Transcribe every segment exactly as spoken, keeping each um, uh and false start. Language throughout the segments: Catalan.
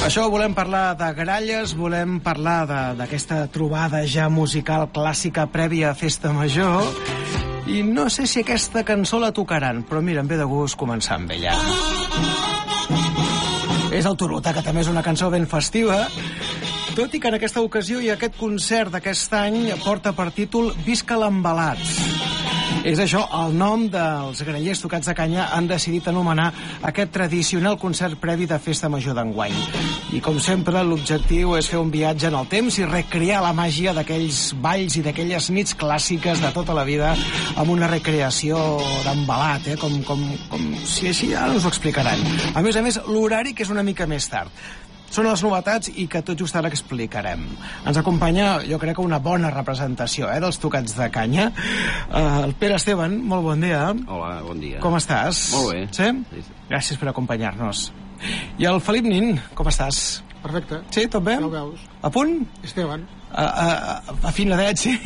Això, volem parlar de gralles, volem parlar d'aquesta trobada ja musical clàssica prèvia a Festa Major, i no sé si aquesta cançó la tocaran, però mira, em ve de gust començar amb ella. És el Turuta, que també és una cançó ben festiva, tot i que en aquesta ocasió i aquest concert d'aquest any porta per títol Visca l'Embalat. És això, el nom dels grallers tocats de canya han decidit anomenar aquest tradicional concert previ de Festa Major d'enguany. I com sempre, l'objectiu és fer un viatge en el temps i recrear la màgia d'aquells balls i d'aquelles nits clàssiques de tota la vida amb una recreació d'embalat, eh? com, com, com si així ara us ho explicaran. A més a més, l'horari, que és una mica més tard. Són les novetats i que tot just ara explicarem. Ens acompanya, jo crec que una bona representació eh, dels tocats de canya. Uh, el Pere Esteban, molt bon dia. Hola, bon dia. Com estàs? Molt bé. Sí? Gràcies per acompanyar-nos. I el Felip Nin, com estàs? Perfecte. Sí, tot bé? Ja ho veus. A punt? Esteban. A, a, afinadets, sí.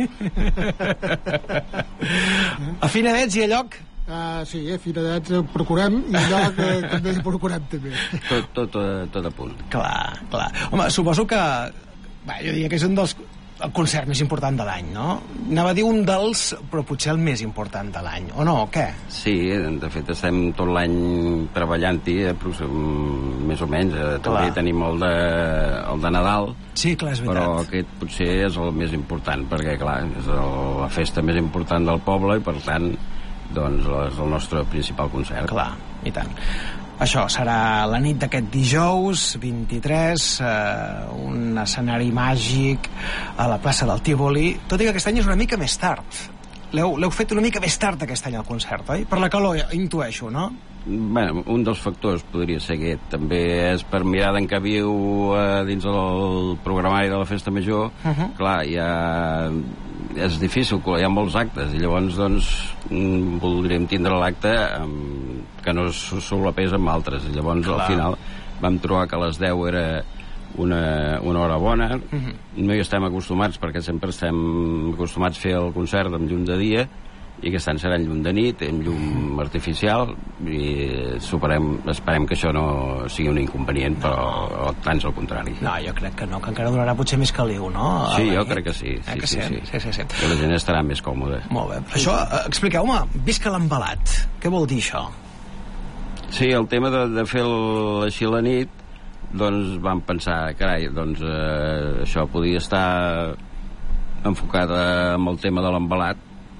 Afinadets i a lloc? Uh, sí, eh, finadets eh, procurem i allò que també procurem també. Tot, tot, tot, tot a punt. Clar, clar. Home, suposo que... Bé, jo diria que és un dels... el concert més important de l'any, no? Anava a dir un dels, però potser el més important de l'any, o no, o què? Sí, de fet estem tot l'any treballant-hi, més o menys. També tenim el de, el de Nadal. Sí, clar, és veritat. Però aquest potser és el més important, perquè, clar, és el, la festa més important del poble i, per tant, doncs és el nostre principal concert. Clar, i tant. Això serà la nit d'aquest dijous vint-i-tres, eh, un escenari màgic a la plaça del Tívoli, tot i que aquest any és una mica més tard. L'heu fet una mica més tard aquest any el concert, oi? Per la calor, intueixo, no? Bé, un dels factors podria ser aquest. També és per mirar d'en què viu eh, dins el programari de la Festa Major. Uh -huh. Clar, ja és difícil, hi ha molts actes, i llavors doncs voldríem tindre l'acte que no es solapés amb altres, i llavors clar, al final vam trobar que a les deu era una, una hora bona. Uh-huh. No hi estem acostumats, perquè sempre estem acostumats a fer el concert amb llum de dia, i aquest any serà en llum de nit, en llum artificial, i superem, esperem que això no sigui un inconvenient, però tant al contrari. No, jo crec que no, que encara durarà potser més caliu, no? Sí, jo crec que sí. Sí, eh, que sí, sí. sí, sí, sí. Que la gent estarà més còmoda. Molt bé. Això, expliqueu-me, Visca l'Embalat, què vol dir això? Sí, el tema de, de fer el, així la nit, doncs vam pensar, carai, doncs eh, això podia estar enfocat amb el tema de l'embalat,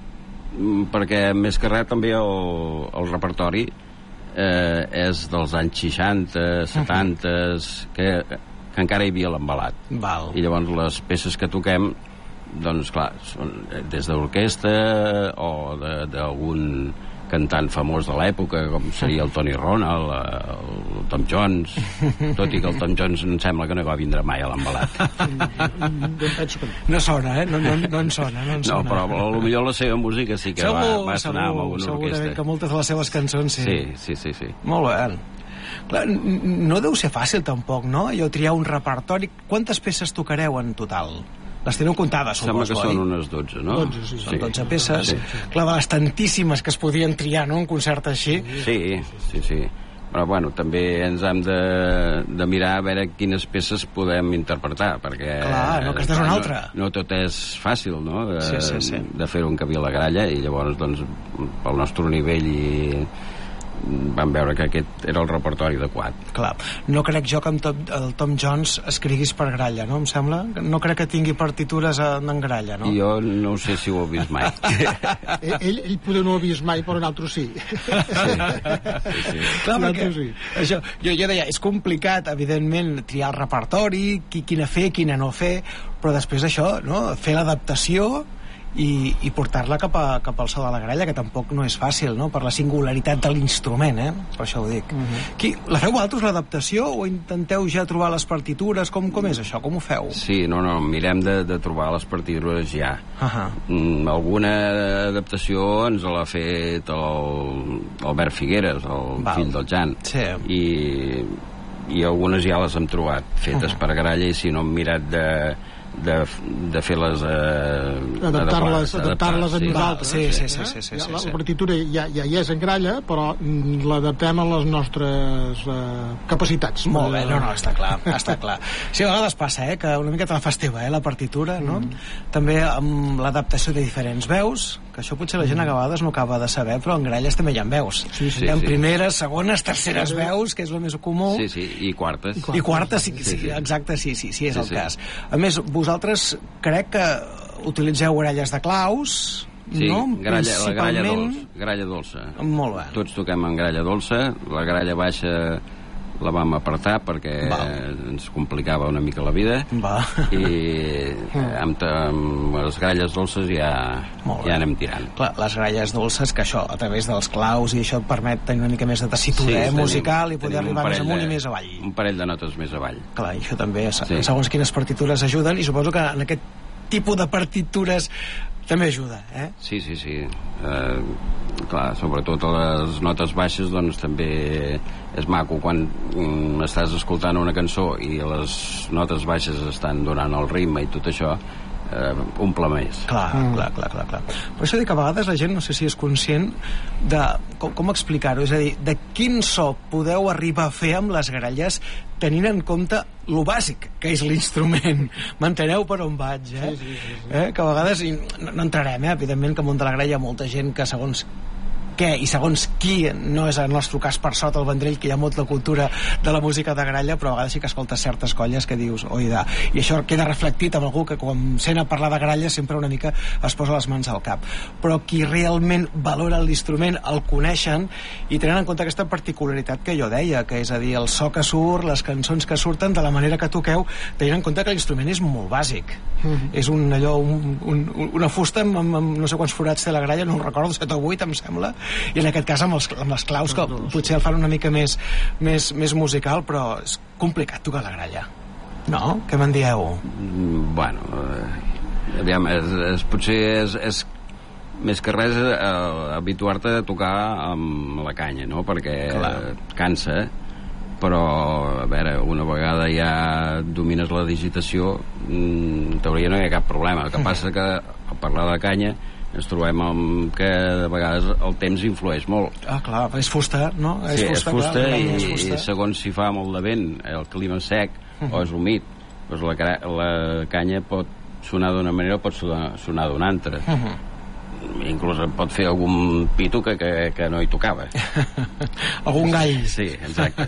perquè més que res també el, el repertori eh, és dels anys seixanta, setanta, que, que encara hi havia l'embalat. Val. I llavors les peces que toquem, doncs clar, són des d'orquestra o d'algun cantant famós de l'època, com seria el Tony Ronald, el Tom Jones, tot i que el Tom Jones em sembla que no va vindre mai a l'embalat. No sona, eh? No, no, no en sona, no en sona. No, però potser la seva música sí que segur, va, va sonar segur, amb alguna orquestra. Segurament que moltes de les seves cançons sí. Sí, sí, sí. sí. Molt bé. Clar, no deu ser fàcil tampoc, no? Allò triar un repertori. Quantes peces tocareu en total? Les teniu comptades, suposo, oi? Sembla que són unes dotze, no? dotze, sí. Són dotze peces. Sí. Clar, de les tantíssimes que es podien triar, no?, un concert així. Sí, sí, sí. Però, bueno, també ens hem de, de mirar a veure quines peces podem interpretar, perquè... Clar, no, aquesta és una altra. No, no tot és fàcil, no?, de, sí, sí, sí. de fer un cabí a la gralla, i llavors, doncs, pel nostre nivell i... vam veure que aquest era el repertori adequat. Clar, no crec jo que amb tot, el Tom Jones escriguis per gralla, no? Em sembla? No crec que tingui partitures en gralla, no? Jo no sé si ho he vist mai. ell, ell poder no ho ha vist mai, però nosaltres sí. Sí, sí, sí. Clar, perquè sí. Això, jo, jo deia, és complicat, evidentment, triar el repertori, qui, quina fer, quina no fer, però després això, no?, fer l'adaptació i, i portar-la cap, a, cap al so de la gralla, que tampoc no és fàcil, no?, per la singularitat de l'instrument, eh? Per això ho dic. Uh-huh. Qui, la feu vosaltres, l'adaptació, o intenteu ja trobar les partitures? Com, com és això? Com ho feu? Sí, no, no, mirem de, de trobar les partitures ja. Uh-huh. Mm, alguna adaptació ens l'ha fet el Albert Figueres, el Val. fill del Jan. Sí. I, i algunes ja les hem trobat fetes uh-huh. per gralla, i si no hem mirat de de, de fer-les eh, adaptar-les adaptar-les a sí. nosaltres. Sí, sí, sí, sí, sí, ja, sí, la, sí. la partitura ja, ja hi és en gralla, però l'adaptem a les nostres eh, capacitats. Molt bé, no, no, està clar, està clar. Sí, a vegades passa, eh, que una miqueta la festiva, eh, la partitura, no? Mm. També amb l'adaptació de diferents veus, que això potser la gent a vegades no acaba de saber, però en gralles també hi ha veus. Sí, sí, hi ha sí. primeres, segones, terceres veus, que és el més comú. Sí, sí, i quartes. I quartes, sí, sí, sí, exacte, sí, sí, sí, és sí, el sí. cas. A més, vosaltres crec que utilitzeu gralles de claus, sí, no? gralla, la gralla dolça, gralla dolça. Molt bé. Tots toquem amb gralla dolça, la gralla baixa la vam apartar perquè Va. ens complicava una mica la vida. Va. I amb, amb les gralles dolces ja, ja anem tirant. Clar, les gralles dolces, que això, a través dels claus i això et permet tenir una mica més de tessitura sí, eh, musical i poder arribar més amunt de, i més avall. Un parell de notes més avall. Clar, i això també, sí. segons quines partitures ajuden, i suposo que en aquest tipus de partitures també ajuda, eh? Sí, sí, sí. Eh, clar, sobretot a les notes baixes, doncs també és maco quan mm, estàs escoltant una cançó i les notes baixes estan donant el ritme i tot això, eh, omple més. Clar, mm. clar, clar, clar, clar. Per això dic que a vegades la gent no sé si és conscient de com, com explicar-ho, és a dir, de quin so podeu arribar a fer amb les gralles tenint en compte lo bàsic que és l'instrument. M'enteneu per on vaig, eh? Sí, sí, sí, sí. eh? Que a vegades, no, no entrarem, eh? Evidentment que munta la gralla hi ha molta gent que segons què i segons qui, no és el nostre cas per sota el Vendrell, que hi ha molta cultura de la música de gralla, però a vegades sí que escoltes certes colles que dius, oida, i això queda reflectit amb algú que quan sent a parlar de gralla sempre una mica es posa les mans al cap, però qui realment valora l'instrument el coneixen i tenen en compte aquesta particularitat que jo deia, que és a dir, el so que surt, les cançons que surten, de la manera que toqueu, tenint en compte que l'instrument és molt bàsic. Mm-hmm. És un allò, un, un, una fusta amb, amb, amb no sé quants forats té la gralla, no ho recordo, set o vuit em sembla, i en aquest cas amb, els, amb les claus que potser el fan una mica més, més, més musical, però és complicat tocar la gralla, no? Què me'n dieu? Mm, bueno, eh, aviam, és, és, potser és, és més que res eh, habituar-te a tocar amb la canya, no? Perquè Clar. cansa, però a veure, una vegada ja domines la digitació, en teoria no hi ha cap problema. El que passa que al parlar de canya ens trobem amb que de vegades el temps influeix molt. Ah, clar, és fusta, no? Sí, és fusta, és fusta, clar, i, és fusta. i segons si fa molt de vent, el clima sec uh -huh. o és humit, doncs la, la canya pot sonar d'una manera o pot sonar, sonar d'una altra. Uh -huh. Inclús pot fer algun pito que, que, que no hi tocava. Algun gall. Sí, exacte.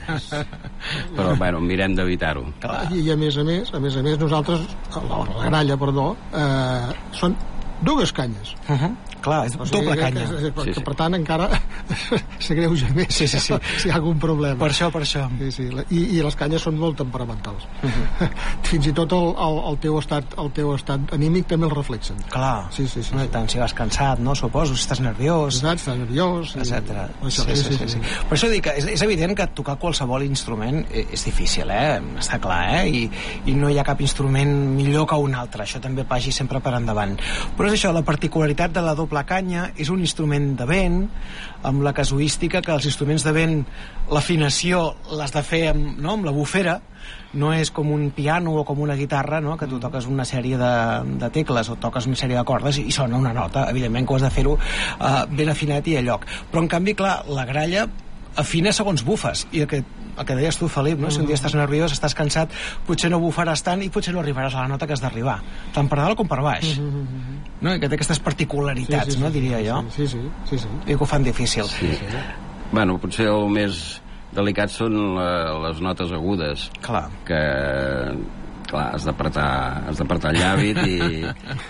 Però, bueno, mirem d'evitar-ho. I, I a més a més, a més a més, nosaltres, la, la gralla, perdó, eh, són dues canyes. Uh -huh. Clar, és o sigui, doble canya. Que, que, que, sí, sí. Per tant, encara s'agreuja més sí, sí, sí. si hi ha algun problema. Per això, per això. Sí, sí. I, i les canyes són molt temperamentals. Uh -huh. Fins i tot el, el, el, teu estat, el teu estat anímic també el reflexen. Clar. Sí, sí, sí. No, sí. I tant, si vas cansat, no? Suposo, si estàs nerviós. Exacte, estàs nerviós. Etcètera. I... Sí, sí, sí, sí, sí. Per això dic que és, és evident que tocar qualsevol instrument és difícil, eh? Està clar, eh? I, i no hi ha cap instrument millor que un altre. Això també vagi sempre per endavant. Però és això, la particularitat de la doble canya és un instrument de vent, amb la casuística que els instruments de vent, l'afinació l'has de fer amb, no? amb la bufera, no és com un piano o com una guitarra, no? Que tu toques una sèrie de, de tecles o toques una sèrie de cordes i, i sona una nota. Evidentment que ho has de fer-ho uh, ben afinat i a lloc. Però, en canvi, clar, la gralla afina segons bufes. I el que, el que deies tu, Felip, no? Si un dia estàs nerviós, estàs cansat, potser no bufaràs tant i potser no arribaràs a la nota que has d'arribar. Tant per dalt com per baix. No? I que té aquestes particularitats, sí, sí, sí, no? Diria sí, jo. Sí, sí, sí, sí. I que ho fan difícil. Sí. Bueno, potser el més delicat són la, les notes agudes. Clar. Que, clar, has d'apretar has d'apretar el llavi i,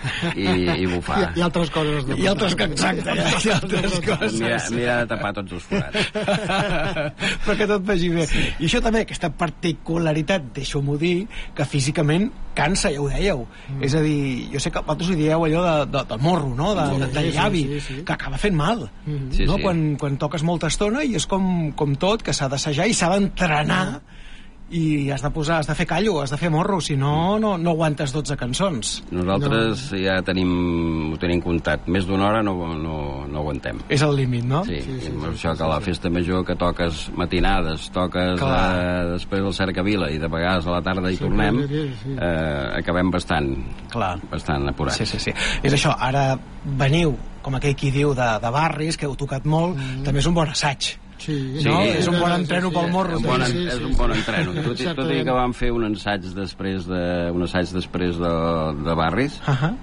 i, i bufar. I, i altres coses. I altres que, exacte, i altres coses. Mira, mira de tapar tots els forats. Però que tot vagi bé. Sí. I això també, aquesta particularitat, deixeu-m'ho dir, que físicament cansa, ja ho dèieu. Mm. És a dir, jo sé que vosaltres ho dieu allò de, de, del morro, no? De, de, del llavi, sí, sí, sí. Que acaba fent mal. Mm. Sí, no? sí. Quan, quan toques molta estona i és com, com tot, que s'ha d'assajar i s'ha d'entrenar i has de posar, has de fer callo, has de fer morro, si no, no, no aguantes dotze cançons. Nosaltres no. ja tenim, ho tenim comptat. Més d'una hora no, no, no aguantem. És el límit, no? Sí, sí, sí, sí, això que a la festa major que toques matinades, toques eh, després del Cercavila i de vegades a la tarda hi sí, tornem, sí, sí. Eh, acabem bastant, Clar. bastant apurats. Sí, sí, sí. És això, ara veniu, com aquell qui diu, de, de barris, que heu tocat molt, mm. també és un bon assaig. Sí, no? sí, és un bon entreno sí, pel morro. Un bon, sí, sí, és un bon entreno. Tot, i, tot i que vam fer un assaig després de, un assaig després de, de barris uh -huh.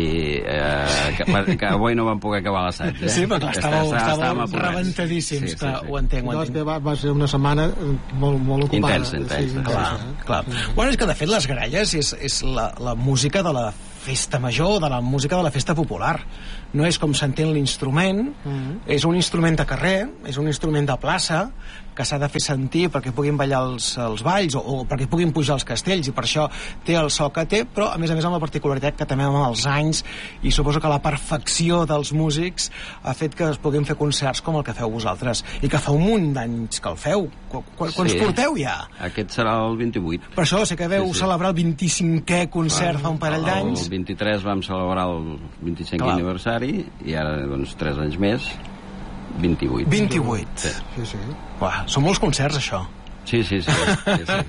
i eh, que, que avui no vam poder acabar l'assaig. Eh? Sí, però clar, estàveu, estàveu rebentadíssims. Sí, sí, sí. Ho entenc, ho entenc. Va, va ser una setmana molt, molt ocupada. Intensa, intensa. Sí, clar, intensa. clar. Sí. Bueno, és que de fet les gralles és, és la, la música de la festa major, de la música de la festa popular. No és com s'entén l'instrument, mm-hmm. és un instrument de carrer, és un instrument de plaça, que s'ha de fer sentir perquè puguin ballar els, els balls o, o perquè puguin pujar els castells, i per això té el so que té, però a més a més amb la particularitat que també amb els anys, i suposo que la perfecció dels músics ha fet que es puguin fer concerts com el que feu vosaltres, i que fa un munt d'anys que el feu. Qu Qu Quants sí. porteu ja? Aquest serà el vint-i-vuit. Per això sé que veu sí, sí. celebrar el vint-i-cinquè concert ah, fa un parell d'anys. El vint-i-tres vam celebrar el vint-i-cinquè aniversari, i ara, doncs, tres anys més, vint-i-vuit. vint-i-vuit. Sí. Sí, sí. Uah, són molts concerts, això. Sí, sí, sí. sí, sí.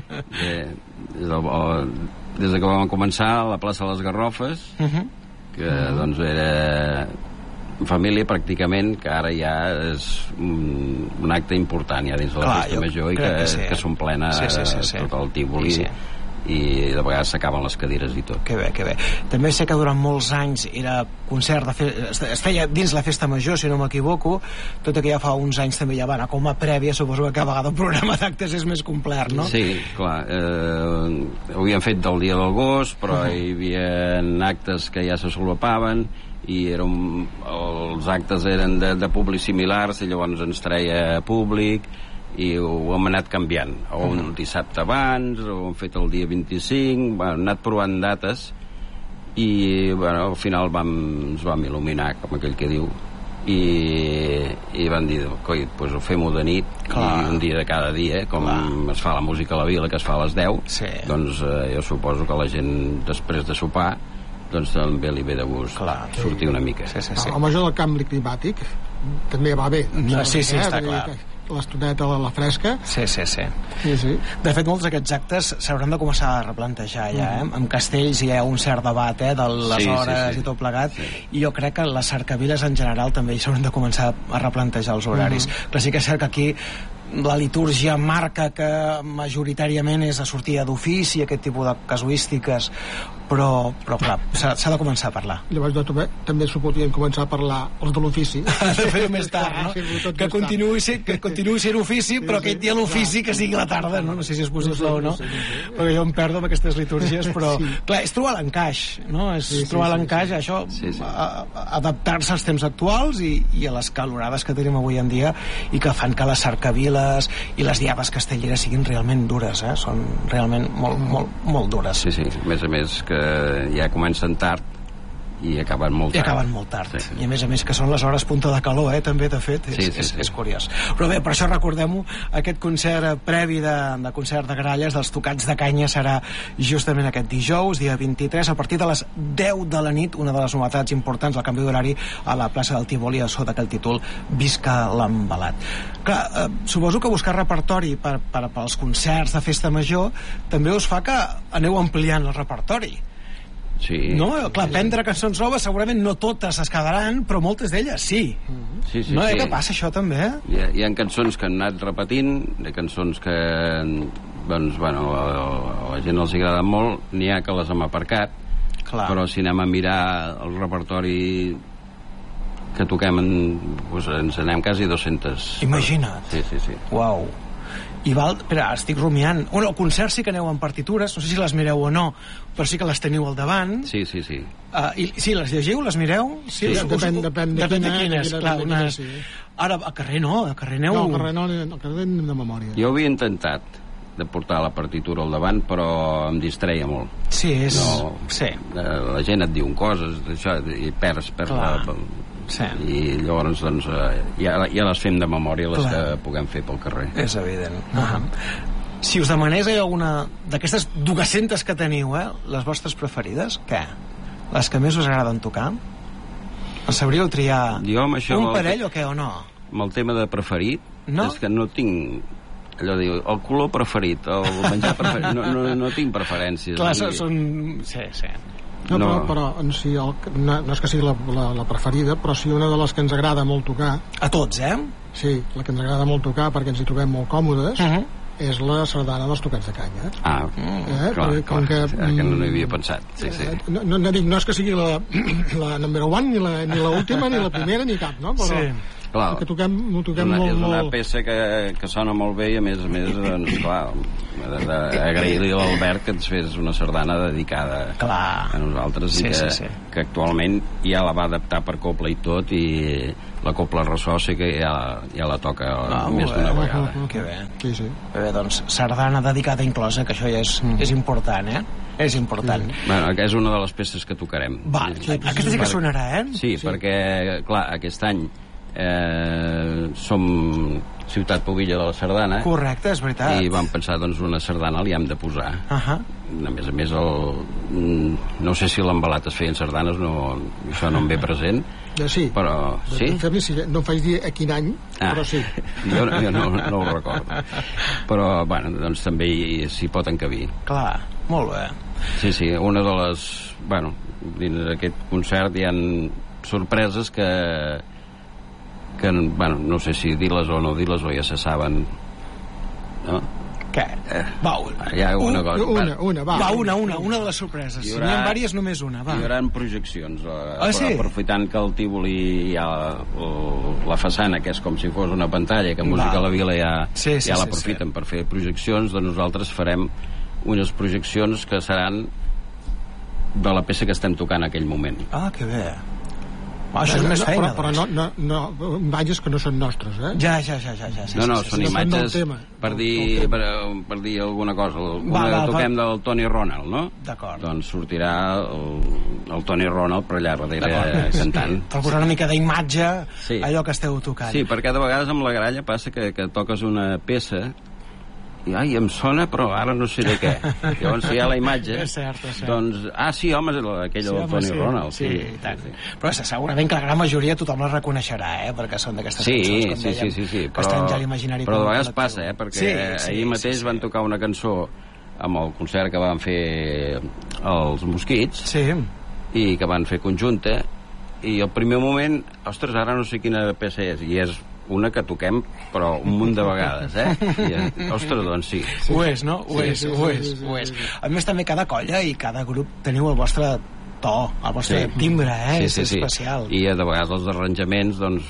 Eh, des, del, des de que vam començar a la plaça de les Garrofes, uh -huh. que, uh -huh. doncs, era família pràcticament, que ara ja és un, un acte important ja dins de la Clar, festa major i que, que, sí. que s'omplena sí, sí, sí, sí. tot el Tívoli. Sí, sí. I de vegades s'acaben les cadires i tot. Que bé, que bé. També sé que durant molts anys era concert de fe... es feia dins la festa major, si no m'equivoco, tot i que ja fa uns anys també ja va anar com a prèvia, suposo que cada vegada el programa d'actes és més complet, no? Sí, clar. Eh, ho havíem fet del dia del gos, però uh -huh. hi havia actes que ja se solapaven, i era un, els actes eren de, de públics similars, i llavors ens treia públic, i ho hem anat canviant, o un uh -huh. dissabte abans, o ho hem fet el dia vint-i-cinc, bueno, hem anat provant dates, i bueno, al final vam, ens vam il·luminar, com aquell que diu, i, i van dir, coi, pues ho fem-ho de nit, Clar. i un dia de cada dia, com Clar. es fa la música a la vila, que es fa a les deu, sí. doncs eh, jo suposo que la gent, després de sopar, doncs també li ve de gust Clar. sortir una mica. Sí, sí, sí. A major del canvi climàtic també va bé. No, sí, sí, eh? està clar. L'estoneta a la fresca. Sí, sí, sí. sí, sí. De fet, molts d'aquests actes s'hauran de començar a replantejar ja, eh? Amb castells hi ha un cert debat, eh? De les sí, hores sí, sí. i tot plegat, sí. i jo crec que les cercaviles en general també s'hauran de començar a replantejar els horaris. Uh -huh. Però sí que és cert que aquí la litúrgia marca que majoritàriament és a sortida d'ofici, aquest tipus de casuístiques, però, però clar, s'ha de començar a parlar. Llavors també, també s'ho podien començar a parlar els de l'ofici. De fer-ho més tard, no? Que continuï, ser, que continuï sent ofici, però aquest dia l'ofici que sigui la tarda, no? No sé si és possible o no, perquè jo em perdo amb aquestes litúrgies, però clar, és trobar l'encaix, no? És trobar l'encaix, això, adaptar-se als temps actuals i, i a les calorades que tenim avui en dia, i que fan que les cercaviles i les diades castelleres siguin realment dures, eh? Són realment molt, molt, molt dures. Sí, sí, a més a més que ja comencen tard i acaben molt tard. I acaben molt tard. Sí. I a més a més que són les hores punta de calor, eh? També, de fet, és, sí, sí, és, sí. és curiós. Però bé, per això recordem-ho, aquest concert previ de, de concert de gralles dels Tocats de Canya serà justament aquest dijous, dia vint-i-tres, a partir de les deu de la nit, una de les novetats importants del canvi d'horari a la plaça del Tívoli, sota aquell títol Visca l'Embalat. Clar, eh, suposo que buscar repertori per, per, per als concerts de festa major també us fa que aneu ampliant el repertori. Sí. No? Clar, prendre cançons noves segurament no totes es quedaran, però moltes d'elles sí. Sí, sí, no, eh, sí. que passa això també? Hi ha, hi ha cançons que han anat repetint, de cançons que doncs, bueno, a, a la gent els agrada molt, n'hi ha que les hem aparcat. Clar. Però si anem a mirar el repertori que toquem en, doncs ens anem quasi dues-centes. Imagina't. Sí, sí, sí. Uau. I val, espera, estic rumiant. Bueno, al concert sí que aneu amb partitures, no sé si les mireu o no, però sí que les teniu al davant. Sí, sí, sí. Uh, i, sí, les llegiu, les mireu? Sí, sí, depèn, depèn de, depèn de quina, quines, de clar, de unes... sí. Ara, a carrer no, a carrer aneu... No, a carrer no, a carrer anem de memòria. Jo havia intentat de portar la partitura al davant, però em distreia molt. Sí, és... No, sí. La gent et diu coses, això, i perds, perds la... Sí. I llavors doncs, ja, ja les fem de memòria les Clar. que puguem fer pel carrer. És evident. Uh -huh. Si us demanés alguna d'aquestes dues-centes que teniu, eh, les vostres preferides, què? Les que més us agraden tocar? En sabríeu triar jo, amb això, un parell o què, o no? Amb el tema de preferit, no? És que no tinc... Allò diu, el color preferit, el menjar preferit, no, no, no tinc preferències. Clar, són... són... Sí, sí. No, no. Però, però en si el, no, no és que sigui la, la, la preferida, però sí una de les que ens agrada molt tocar. A tots, eh? Sí, la que ens agrada molt tocar perquè ens hi trobem molt còmodes, uh -huh. és la sardana dels tocats de canya. Ah, eh? clar, perquè, clar, que, que, que no hi havia pensat. Sí, sí. No, no, no, dic, no és que sigui la, la number one, ni la, ni la última, ni la primera, ni cap, no? Però, sí. Clar, que toquem, ho toquem una, molt, és una molt... peça que, que sona molt bé i a més a més doncs, clar, d'agrair-li a l'Albert que ens fes una sardana dedicada clar. a nosaltres sí, i que, sí, sí. que actualment ja la va adaptar per cobla i tot i la cobla ressò sí que ja, ja la toca ah, més d'una vegada. Uh, uh, que bé. Sí, sí. Bé, doncs sardana dedicada inclosa, que això ja és, mm. és important, eh? És important. Sí. Bueno, és una de les peces que tocarem. Va, sí, aquesta sí que sonarà, eh? Sí, sí, perquè, clar, aquest any eh, som ciutat pubilla de la sardana. Correcte, és veritat. I vam pensar, doncs, una sardana li hem de posar. Uh -huh. A més a més, el, no sé si l'embalat es feien sardanes, no, això no em ve present. Sí, però sí? No em faig dir a quin any, ah, però sí. Jo, jo no, no ho recordo. Però, bueno, doncs també s'hi pot encabir. Clar, molt bé. Sí, sí, una de les... Bueno, dins d'aquest concert hi ha sorpreses que... que, bueno, no sé si dir-les o no dir-les o ja se saben, no? Què? Eh, va, hi ha una cosa. Una, una, va. Va, una, una, una de les sorpreses. Si n'hi ha diverses, només una, va. Hi haurà projeccions. Ah, sí? Aprofitant que al Tívoli hi ha la, la façana, que és com si fos una pantalla, que Música a la Vila ja, sí, sí, ja sí, l'aprofiten sí. per fer projeccions, doncs nosaltres farem unes projeccions que seran de la peça que estem tocant en aquell moment. Ah, que bé. Ah, això és més feina, però, però no, no, no, imatges que no són nostres, eh? Ja, ja, ja, ja, ja sí, no, no, sí, sí, són sí, imatges tema, per, dir, per, per dir alguna cosa. Una va, va, que toquem va. del Tony Ronald, no? D'acord. Doncs sortirà el, el Tony Ronald per allà darrere cantant. Sí, per posar una mica d'imatge sí. allò que esteu tocant. Sí, perquè de vegades amb la gralla passa que, que toques una peça i ai, em sona, però ara no sé de què. Llavors, si hi ha la imatge, és cert, és cert. doncs... Ah, sí, home, aquella sí, del Tony sí, Ronald. Sí, sí, tant. Sí. Però segurament que la gran majoria tothom la reconeixerà, eh? Perquè són d'aquestes sí, cançons, com sí, dèiem, sí, sí, sí. que però, estan ja a l'imaginari. Però de vegades passa, eh? Perquè sí, sí, ahir mateix sí, sí. van tocar una cançó amb el concert que van fer els Mosquits, sí. i que van fer conjunta, i al primer moment, ostres, ara no sé quina peça és, i és una que toquem, però un munt de vegades, eh? I, ostres, doncs sí. sí. Ho és, no? Ho sí, és, sí, ho sí, és, sí, sí, ho és. sí, sí. A més, també cada colla i cada grup teniu el vostre to, el vostre sí. timbre, eh? Sí, sí, és sí. especial. I de vegades els arranjaments, doncs,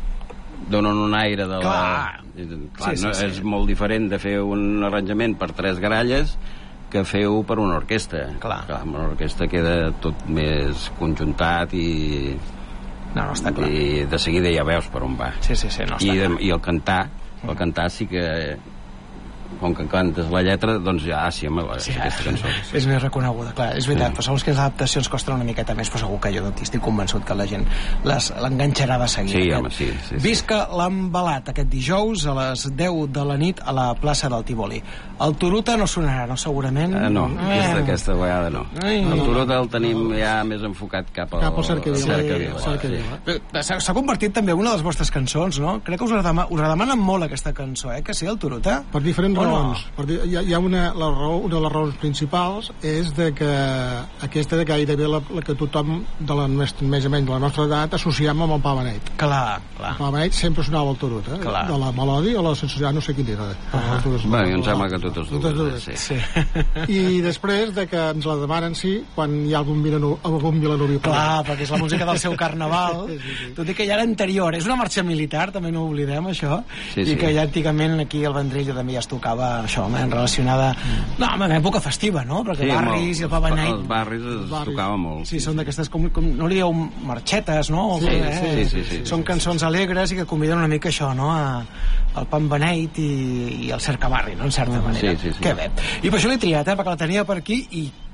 donen un aire de la... Clar, Clar sí, no, sí, sí. és molt diferent de fer un arranjament per tres gralles que fer-ho per una orquestra. Clar. Clar, amb una orquestra queda tot més conjuntat i... No, no està clar. I de seguida ja veus per on va. Sí, sí, sí, no està I, clar. I el cantar, el cantar sí que... com que cantes la lletra, doncs ja, ah, sí, home, sí, aquesta cançó. Sí. És més reconeguda, clar, és veritat, sí. però segons que les adaptacions costen una miqueta més, però segur que jo estic convençut que la gent l'enganxarà de seguida. Sí, home, sí, sí, sí. Visca l'Embalat aquest dijous a les deu de la nit a la plaça del Tívoli. El Turuta no sonarà, no, segurament? Uh, no, eh. aquesta, aquesta vegada no. Ai, el Turuta el tenim ja més enfocat cap al... Cap al Cercavila. Sí. S'ha convertit també en una de les vostres cançons, no? Crec que us la, demà, us la demanen molt, aquesta cançó, eh? Que sí, el Turuta? Per diferents raons. No? Per dir, hi ha, hi ha una, la raó, una de les raons principals és de que aquesta de gairebé la, la que tothom de la, més, més o menys de la nostra edat associem amb el Pa Beneit. Clar, clar. El Pa Beneit sempre sonava el Turuta, eh? De la melòdia o la sensació, no sé quin era. Uh -huh. Bé, em sembla que totes dues. Totes dues. Sí. sí. I després de que ens la demanen, sí, quan hi ha algun vilanovi. Algun vilanovi clar, perquè és la música del seu carnaval, sí, sí. Tot i que ja era anterior. És una marxa militar, també no ho oblidem, això, sí, i sí. que ja antigament aquí al Vendrell també ja es tocava això, home, relacionada mm. no, en època festiva, no? Perquè sí, barris i el Pa Beneit... Els barris es els barris. tocava molt. Sí, són d'aquestes, com, com, no li dieu marxetes, no? Sí, eh? sí, sí, sí, sí. Són cançons alegres i que conviden una mica això, no? A, al Pa Beneit i, i al cercabarri, no? En certa manera. Sí, sí, sí. Que bé. I per això l'he triat, eh? Perquè la tenia per aquí i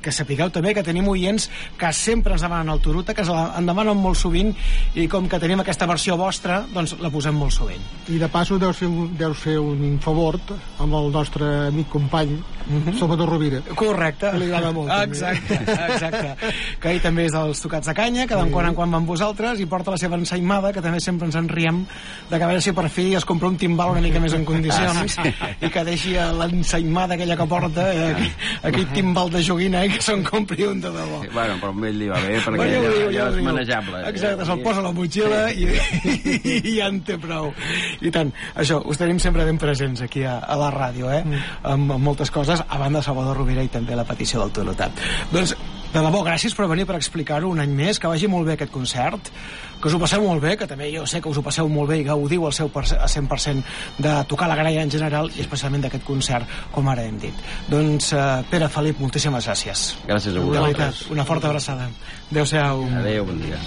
que sapigueu també que tenim oients que sempre ens demanen el Turuta, que en demanen molt sovint, i com que tenim aquesta versió vostra, doncs la posem molt sovint. I de passo deus fer, deus fer un infavort amb el nostre amic company, mm-hmm. Salvador Rovira. Correcte. Que li agrada molt. Exacte, exacte. Que ell també és dels Tocats de Canya, que de quan en quan va amb vosaltres i porta la seva ensaïmada, que també sempre ens en riem, de que a veure si per fi es compra un timbal una mica més en condicions i que deixi l'ensaïmada aquella que porta, eh, aquell timbal de joguina, eh, que se'n compri un de debò. Sí, bueno, però amb ell li va bé, perquè bueno, ja, ja, ja és manejable. Exacte, se'l posa a la motxilla i, i, i ja en té prou. I tant, això, us tenim sempre ben presents aquí a, a la ràdio, eh? Mm. Amb, amb moltes coses, a banda de Salvador Rovira i també la petició del Turutat. Doncs, de debò, gràcies per venir per explicar-ho un any més, que vagi molt bé aquest concert, que us ho passeu molt bé, que també jo sé que us ho passeu molt bé i gaudiu al seu cent per cent de tocar la graella en general i especialment d'aquest concert, com ara hem dit. Doncs, uh, Pere, Felip, moltíssimes gràcies. Gràcies a vosaltres. Una forta abraçada. Adéu-siau. Adéu, bon dia.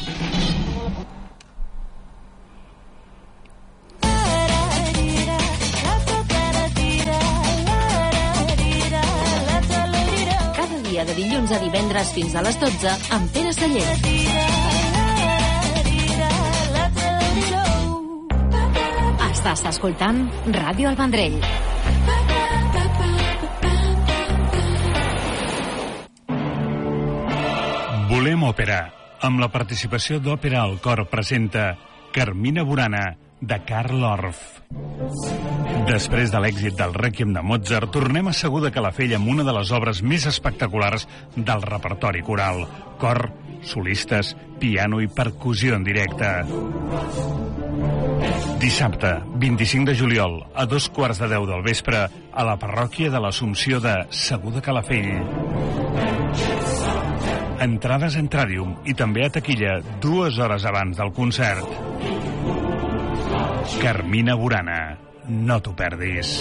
De dilluns a divendres fins a les dotze amb Pere Celler. Estàs escoltant Ràdio El Vendrell. Volem òpera, amb la participació d'Òpera al Cor presenta Carmina Burana, de Carl Orff. Després de l'èxit del Rèquiem de Mozart, tornem a Segur de Calafell amb una de les obres més espectaculars del repertori coral. Cor, solistes, piano i percussió en directe. Dissabte, vint-i-cinc de juliol, a dos quarts de deu del vespre, a la parròquia de l'Assumpció de Segur de Calafell. Entrades en Tràdium i també a taquilla dues hores abans del concert. Carmina Burana, no t'ho perdis.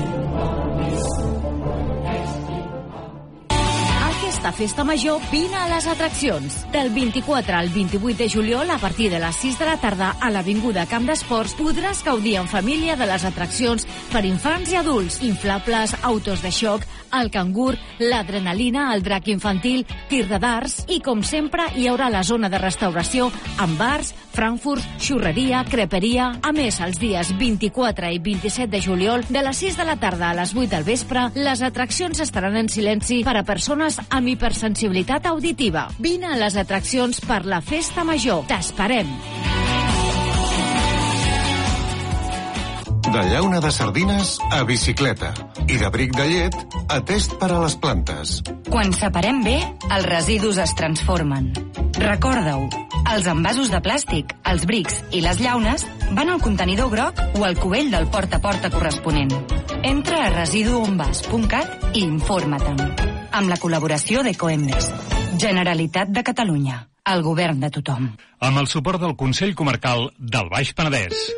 Aquesta festa major, vine a les atraccions. Del vint-i-quatre al vint-i-vuit de juliol, a partir de les sis de la tarda, a l'Avinguda Camp d'Esports, podràs gaudir en família de les atraccions per infants i adults, inflables, autos de xoc, el cangur, l'adrenalina, el drac infantil, tir de darts i, com sempre, hi haurà la zona de restauració amb bars, frankfurt, xurreria, creperia. A més, els dies vint-i-quatre i vint-i-set de juliol, de les sis de la tarda a les vuit del vespre, les atraccions estaran en silenci per a persones amb hipersensibilitat auditiva. Vine a les atraccions per la festa major. T'esperem! De llauna de sardines a bicicleta i de bric de llet a test per a les plantes. Quan separem bé, els residus es transformen. Recorda-ho, els envasos de plàstic, els brics i les llaunes van al contenidor groc o al cubell del porta a porta corresponent. Entra a residuonvas punt cat i informa-te'n. Amb la col·laboració d'Ecoembes. Generalitat de Catalunya. El govern de tothom. Amb el suport del Consell Comarcal del Baix Penedès.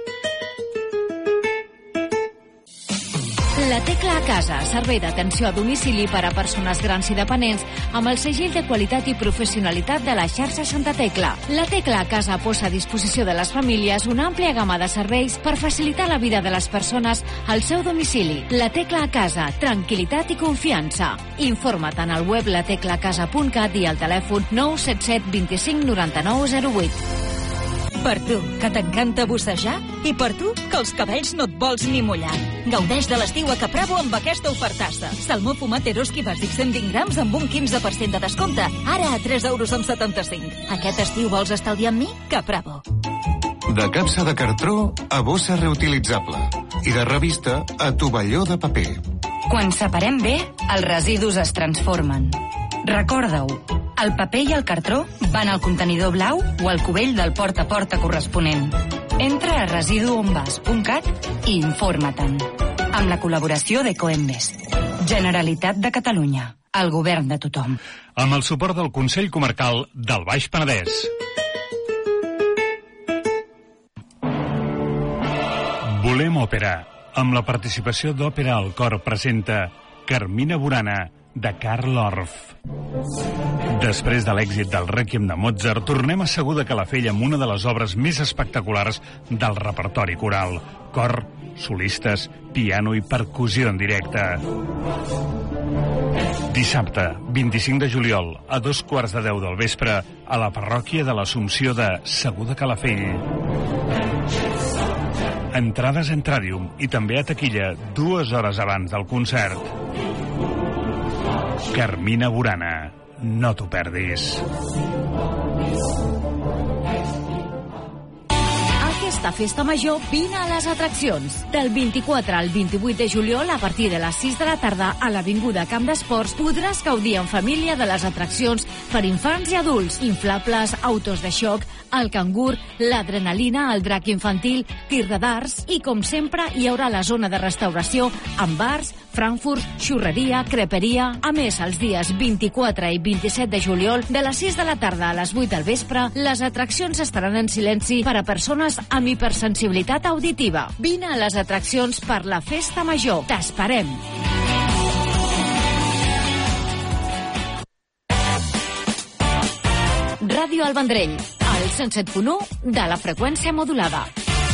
La Tecla a Casa, servei d'atenció a domicili per a persones grans i dependents amb el segell de qualitat i professionalitat de la xarxa Santa Tecla. La Tecla a Casa posa a disposició de les famílies una àmplia gamma de serveis per facilitar la vida de les persones al seu domicili. La Tecla a Casa, tranquil·litat i confiança. Informa't en el web la tecla casa punt cat i al telèfon nou set set dos cinc nou nou zero vuit. Per tu, que t'encanta bussejar, i per tu, que els cabells no et vols ni mullar. Gaudeix de l'estiu a Capravo amb aquesta ofertassa. Salmó fumat Eroski bàsic cent vint grams amb un quinze per cent de descompte, ara a tres euros amb setanta-cinc. Aquest estiu vols estalviar amb mi? Capravo. De capsa de cartró a bossa reutilitzable i de revista a tovalló de paper. Quan separem bé, els residus es transformen. Recorda-ho, el paper i el cartró van al contenidor blau o al cubell del porta a porta corresponent. Entra a residuonvas punt cat i informa-te'n. Amb la col·laboració d'Ecoembes. Generalitat de Catalunya. El govern de tothom. Amb el suport del Consell Comarcal del Baix Penedès. Volem òpera. Amb la participació d'Òpera al Cor presenta Carmina Burana, de Karl Orff. Després de l'èxit del Rèquiem de Mozart, tornem a Segur de Calafell amb una de les obres més espectaculars del repertori coral. Cor, solistes, piano i percussió en directe. Dissabte, vint-i-cinc de juliol, a dos quarts de deu del vespre, a la parròquia de l'Assumpció de Segur de Calafell. Entrades en Tràdium i també a taquilla dues hores abans del concert. Carmina Burana, no t'ho perdis. Aquesta festa major, vine a les atraccions. Del vint-i-quatre al vint-i-vuit de juliol, a partir de les sis de la tarda, a l'Avinguda Camp d'Esports, podràs gaudir en família de les atraccions per infants i adults. Inflables, autos de xoc, el cangur, l'adrenalina, el drac infantil, tir de darts i, com sempre, hi haurà la zona de restauració amb bars, frankfurts, xurreria, creperia. A més, els dies vint-i-quatre i vint-i-set de juliol, de les sis de la tarda a les vuit del vespre, les atraccions estaran en silenci per a persones amb hipersensibilitat auditiva. Vine a les atraccions per la festa major. T'esperem! Ràdio El Vendrell, al cent set punt u de la freqüència modulada.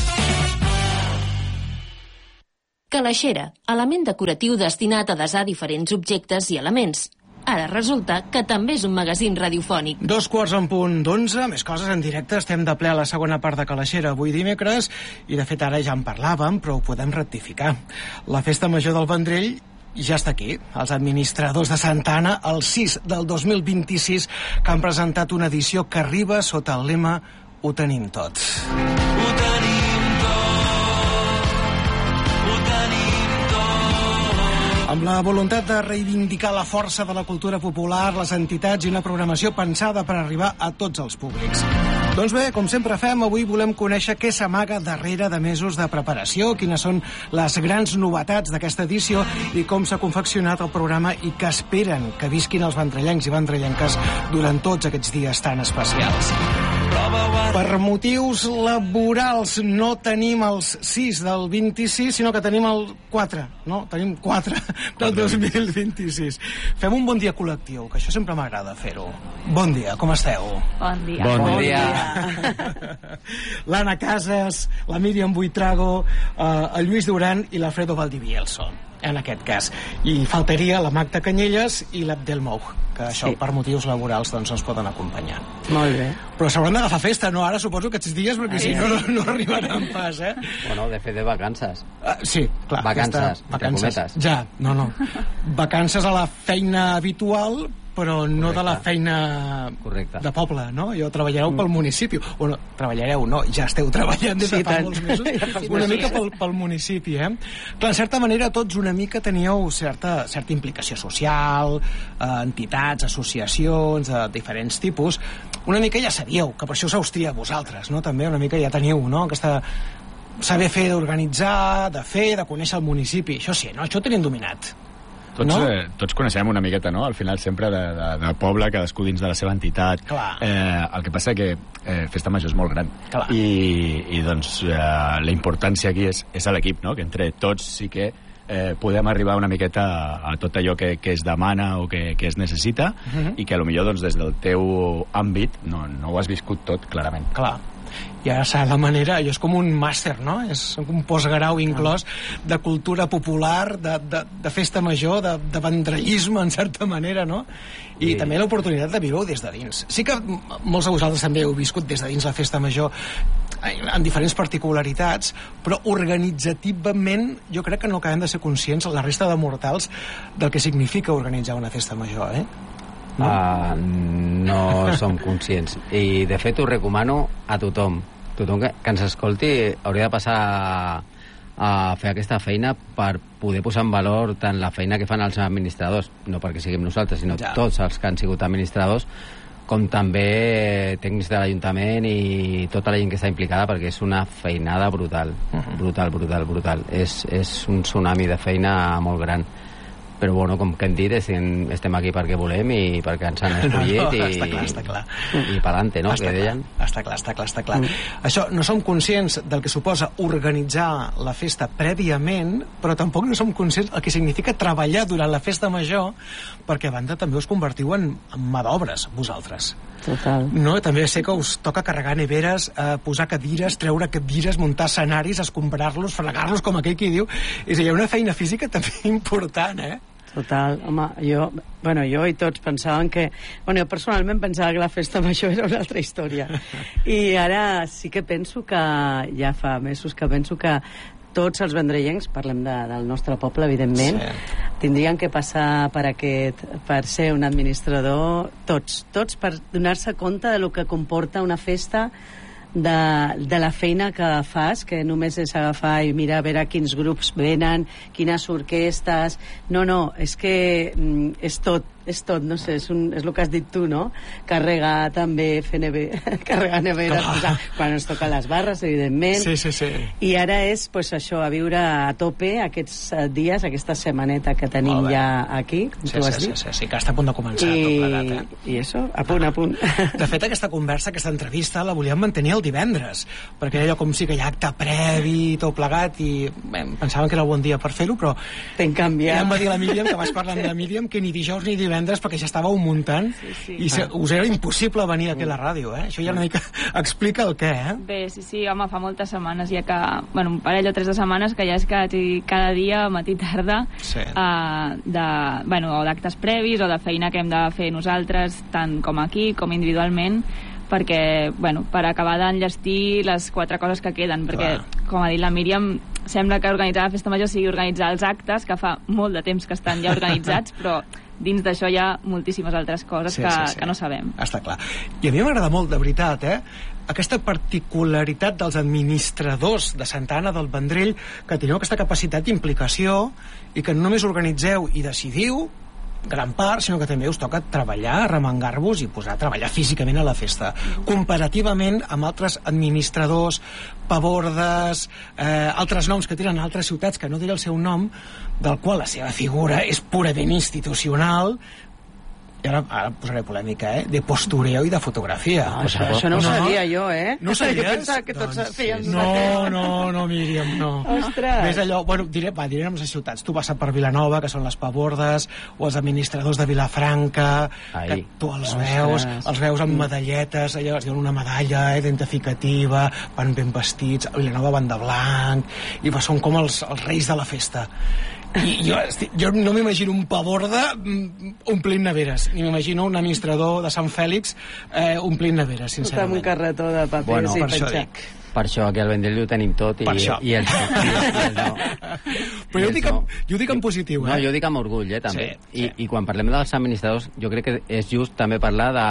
Calaixera, element decoratiu destinat a desar diferents objectes i elements. Ara resulta que també és un magazín radiofònic. Dos quarts en punt d'onze, més coses en directe. Estem de ple a la segona part de Calaixera avui dimecres, i de fet ara ja en parlàvem, però ho podem rectificar. La festa major del Vendrell ja està aquí. Els administradors de Santa Anna, el sis del dos mil vint-i-sis, que han presentat una edició que arriba sota el lema Ho tenim tot. Ho tenim tot. Ho tenim tot. Amb la voluntat de reivindicar la força de la cultura popular, les entitats i una programació pensada per arribar a tots els públics. Doncs bé, com sempre fem, avui volem conèixer què s'amaga darrere de mesos de preparació, quines són les grans novetats d'aquesta edició i com s'ha confeccionat el programa i què esperen que visquin els vendrellencs i vendrellenques durant tots aquests dies tan especials. Per motius laborals no tenim els sis del vint-i-sis, sinó que tenim el quatre, no? Tenim quatre del dos mil vint-i-sis. Fem un bon dia col·lectiu, que això sempre m'agrada fer-ho. Bon dia, com esteu? Bon dia. Bon, bon dia. L'Anna Casas, la Míriam Buitrago, eh, el Lluís Duran i l'Alfredo Valdivielso, en aquest cas. I faltaria la Magda Canyelles i l'Abdel Mou, que això, sí, per motius laborals doncs, ens poden acompanyar. Molt bé. Però s'hauran d'agafar festa, no? Ara suposo aquests dies, perquè si no, no, no arribaran pas, eh? Bueno, de fet de vacances. Uh, sí, clar. Vacances, aquesta, vacances. entre Ja, no, no. Vacances a la feina habitual, però no Correcte. De la feina Correcte. De poble, no? Jo treballareu pel municipi. O no, treballareu, no, ja esteu treballant des de sí, fa molts mesos. Sí, una mica pel, pel municipi, eh? Clar, en certa manera, tots una mica teníeu certa, certa implicació social, eh, entitats, associacions de diferents tipus. Una mica ja sabíeu, que per això us heu triat vosaltres, no? També una mica ja teniu, no? Aquesta saber fer d'organitzar, de fer, de conèixer el municipi. Això sí, no? Això ho tenim dominat. Tots, no? eh, tots coneixem una miqueta, no? Al final sempre de, de, de poble, cadascú dins de la seva entitat. Eh, el que passa que eh, Festa Major és molt gran. Clar. I, i doncs eh, la importància aquí és, és a l'equip, no? Que entre tots sí que eh, podem arribar una miqueta a, a tot allò que, que es demana o que, que es necessita, uh-huh. i que potser doncs, des del teu àmbit no, no ho has viscut tot clarament. Clar. I ara s'ha de manera, allò és com un màster, no? És un postgrau inclòs de cultura popular, de, de, de festa major, de, de vendrellisme, en certa manera, no? I sí. També l'oportunitat de viure-ho des de dins. Sí que molts de vosaltres també heu viscut des de dins la festa major amb diferents particularitats, però organitzativament jo crec que no acabem de ser conscients, la resta de mortals, del que significa organitzar una festa major, eh? No? Uh, no som conscients i de fet ho recomano a tothom tothom que, que ens escolti hauria de passar a, a fer aquesta feina per poder posar en valor tant la feina que fan els administradors, no perquè siguem nosaltres sinó ja. Tots els que han sigut administradors, com també tècnics de l'Ajuntament i tota la gent que està implicada, perquè és una feinada brutal, uh-huh. brutal, brutal, brutal és, és un tsunami de feina molt gran. però bueno, com que hem dit, estem, estem aquí perquè volem i perquè ens han escollit no, no, i, està clar, està clar. i pa'lante, no? Està que deien. Clar, està clar, està clar, està clar. Mm. Això, no som conscients del que suposa organitzar la festa prèviament, però tampoc no som conscients del que significa treballar durant la festa major, perquè a banda també us convertiu en, en mà d'obres, vosaltres. Total. No? També sé que us toca carregar neveres, eh, posar cadires, treure cadires, muntar escenaris, escombrar-los, fregar-los, com aquell qui diu. És a dir, hi ha una feina física també important, eh? Total, home, jo, bueno, jo i tots pensàvem que... Bueno, jo personalment pensava que la festa major era una altra història. I ara sí que penso que, ja fa mesos que penso que tots els vendrellencs, parlem de, del nostre poble, evidentment, sí. tindrien que passar per aquest, per ser un administrador, tots, tots per donar-se compte de lo que comporta una festa, de, de la feina que fas, que només és agafar i mirar a veure quins grups venen, quines orquestes... No, no, és que mm, és tot, és tot, no sé, és, un, és el que has dit tu, no? Carregar també, fer neve... carregar neveres, posar, quan ens toquen les barres, evidentment. Sí, sí, sí. I ara és, pues, això, a viure a tope aquests dies, aquesta setmaneta que tenim ja aquí, com sí, tu has sí, dit. Sí, sí, sí, que està a punt de començar I, tot plegat, eh? I això, a punt, a punt. De fet, aquesta conversa, aquesta entrevista, la volíem mantenir el divendres, perquè allò com sí que hi ha acte previ, tot plegat, i bé, pensàvem que era el bon dia per fer-ho, però... Ben canviat. Ja em va dir la Míriam, que vas parlar amb la Míriam, que ni dijous ni divendres, perquè ja estàveu muntant, sí, sí. i se, us era impossible venir aquí a la ràdio, eh? Això ja una mica explica el què, eh? Bé, sí, sí, home, fa moltes setmanes ja que... Bueno, un parell o tres de setmanes que ja és que cada dia, matí i tarda, sí. uh, de, bueno, o d'actes previs o de feina que hem de fer nosaltres, tant com aquí com individualment, perquè, bueno, per acabar d'enllestir les quatre coses que queden, perquè, clar, com ha dit la Míriam, sembla que organitzar la festa major sigui organitzar els actes, que fa molt de temps que estan ja organitzats, però dins d'això hi ha moltíssimes altres coses sí, que, sí, sí. que no sabem. Està clar. I a mi m'agrada molt, de veritat, eh? Aquesta particularitat dels administradors de Santa Anna del Vendrell, que teniu aquesta capacitat d'implicació i que no només organitzeu i decidiu gran part, sinó que també us toca treballar, remengar-vos i posar a treballar físicament a la festa. Comparativament amb altres administradors, pavordes, eh, altres noms que tenen altres ciutats, que no diré el seu nom, del qual la seva figura és purament institucional, i ara, ara posaré polèmica, eh? De postureo i de fotografia. No, això, això no ho sabia jo, eh? No ho sabies? Jo pensava que tots doncs, feien... No, no, no, Míriam, no. Ostres! Ves allò, bueno, diré, va, diré amb les ciutats. Tu vas per Vilanova, que són les pavordes, o els administradors de Vilafranca, Ai. que tu els veus, Ostres. els veus amb medalletes, allò, els diuen una medalla eh, identificativa, van ben vestits, a Vilanova van de blanc, i són com els, els reis de la festa. I jo, jo no m'imagino un pavorda omplint neveres, ni m'imagino un administrador de Sant Fèlix eh, omplint neveres, sincerament. Tot amb un carretó de paper, bueno, sí, per això dic. Per això aquí al Vendrell ho tenim tot i, i, el, i, i el no. Però jo ho, dic en, jo ho dic en positiu, eh? No, jo ho dic amb orgull, eh, també. Sí, I, sí. I quan parlem dels administradors, jo crec que és just també parlar de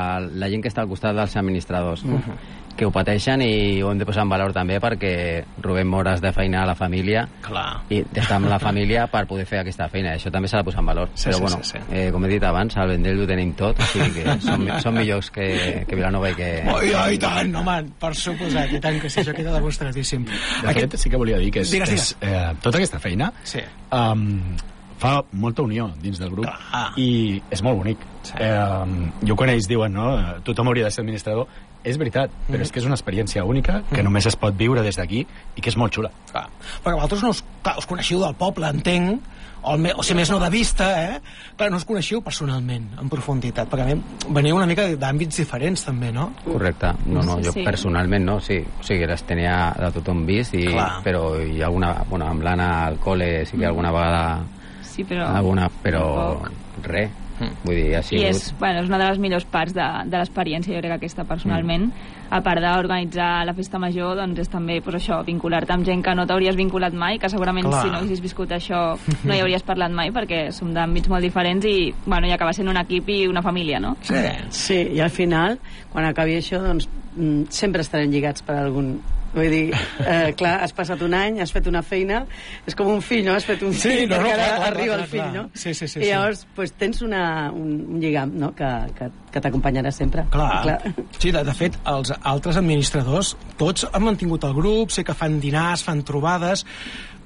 la gent que està al costat dels administradors. Uh-huh. Que ho pateixen i ho hem de posar en valor també perquè robem hores de feina a la família. Clar. I d'estar amb la família per poder fer aquesta feina. Això també s'ha de posar en valor. Sí, però sí, bueno, sí, sí. Eh, com he dit abans, al Vendrell ho tenim tot, o sigui que som, som millors que, que Vilanova i que... Oh, i tant, home, per suposat, i tant que sí, això queda demostradíssim. De Aquest... fet, sí que volia dir que és, digues, digues. és eh, tota aquesta feina sí. um, fa molta unió dins del grup ah. i és molt bonic. Sí. Eh, jo quan ells diuen, no, tothom hauria de ser administrador, és veritat, però mm-hmm. és que és una experiència única que mm-hmm. només es pot viure des d'aquí i que és molt xula. Clar. Perquè vosaltres no us, clar, us coneixiu del poble, entenc, o, me, o si més no de vista, eh? Clar, no us coneixiu personalment, en profunditat, perquè veniu una mica d'àmbits diferents, també, no? Correcte. No, no, jo sí. personalment no, sí. O sigui, les tenia de tothom vist, i, però hi ha alguna... Bueno, amb l'Anna al col·le sí que alguna vegada... Sí, però... Alguna, però res. Vull dir, ha sigut... I és, bueno, és una de les millors parts de, de l'experiència, jo crec que aquesta personalment, mm. a part d'organitzar la festa major, doncs és també pues, això, vincular-te amb gent que no t'hauries vinculat mai, que segurament Clar. si no haguessis viscut això no hi hauries parlat mai, perquè som d'àmbits molt diferents i, bueno, i acaba sent un equip i una família, no? Sí, sí, i al final, quan acabi això, doncs sempre estarem lligats per algun... Vull dir, eh, clar, has passat un any, has fet una feina, és com un fill, no? Has fet un fill, sí, no, no, perquè ara arriba el fill, no? Sí, sí, sí, I llavors, pues, tens una, un, un lligam, no?, que, que, que t'acompanyarà sempre. Clar. clar. Sí, de, de fet, els altres administradors, tots han mantingut el grup, sé que fan dinars, fan trobades,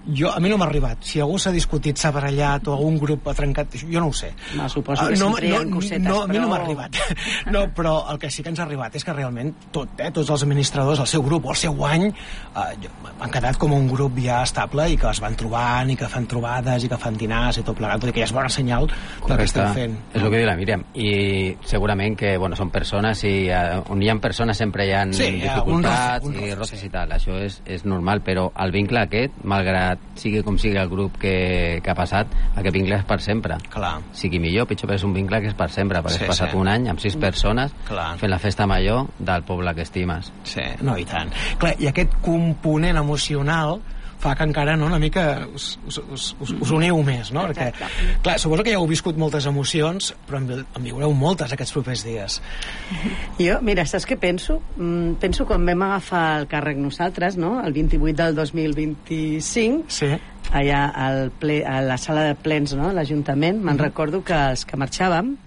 Jo, a mi no m'ha arribat. Si algú s'ha discutit, s'ha barallat o algun grup ha trencat, jo no ho sé. No, suposo que no, sempre hi ha no, cosetes, no, a mi però... no m'ha arribat. No, però el que sí que ens ha arribat és que realment tot, eh, tots els administradors, el seu grup o el seu guany, eh, han quedat com un grup ja estable i que es van trobant i que fan trobades i que fan dinars i tot plegat, tot i que ja és bona senyal del que estem fent. És el que diu la Míriam. I segurament que, bueno, són persones i uh, on hi ha persones sempre hi ha sí, dificultats un roce, un roce, i roces sí. i tal. Això és, és normal, però el vincle aquest, malgrat sigui com sigui el grup que, que ha passat, aquest vincle és per sempre. Clar. Sigui millor, pitjor, però és un vincle que és per sempre, perquè sí, has passat sí. un any amb sis persones Clar. fent la festa major del poble que estimes. Sí, no, i tant. Clar, i aquest component emocional fa que encara no, una mica us, us, us, us uniu més, no? Perquè, clar, suposo que ja heu viscut moltes emocions, però en, en viureu moltes aquests propers dies. Jo, mira, saps què penso? Mm, penso quan vam agafar el càrrec nosaltres, no?, el vint-i-vuit del dos mil vint-i-cinc, sí. allà al ple, a la sala de plens, no?, de l'Ajuntament, me'n mm-hmm. recordo que els que marxàvem,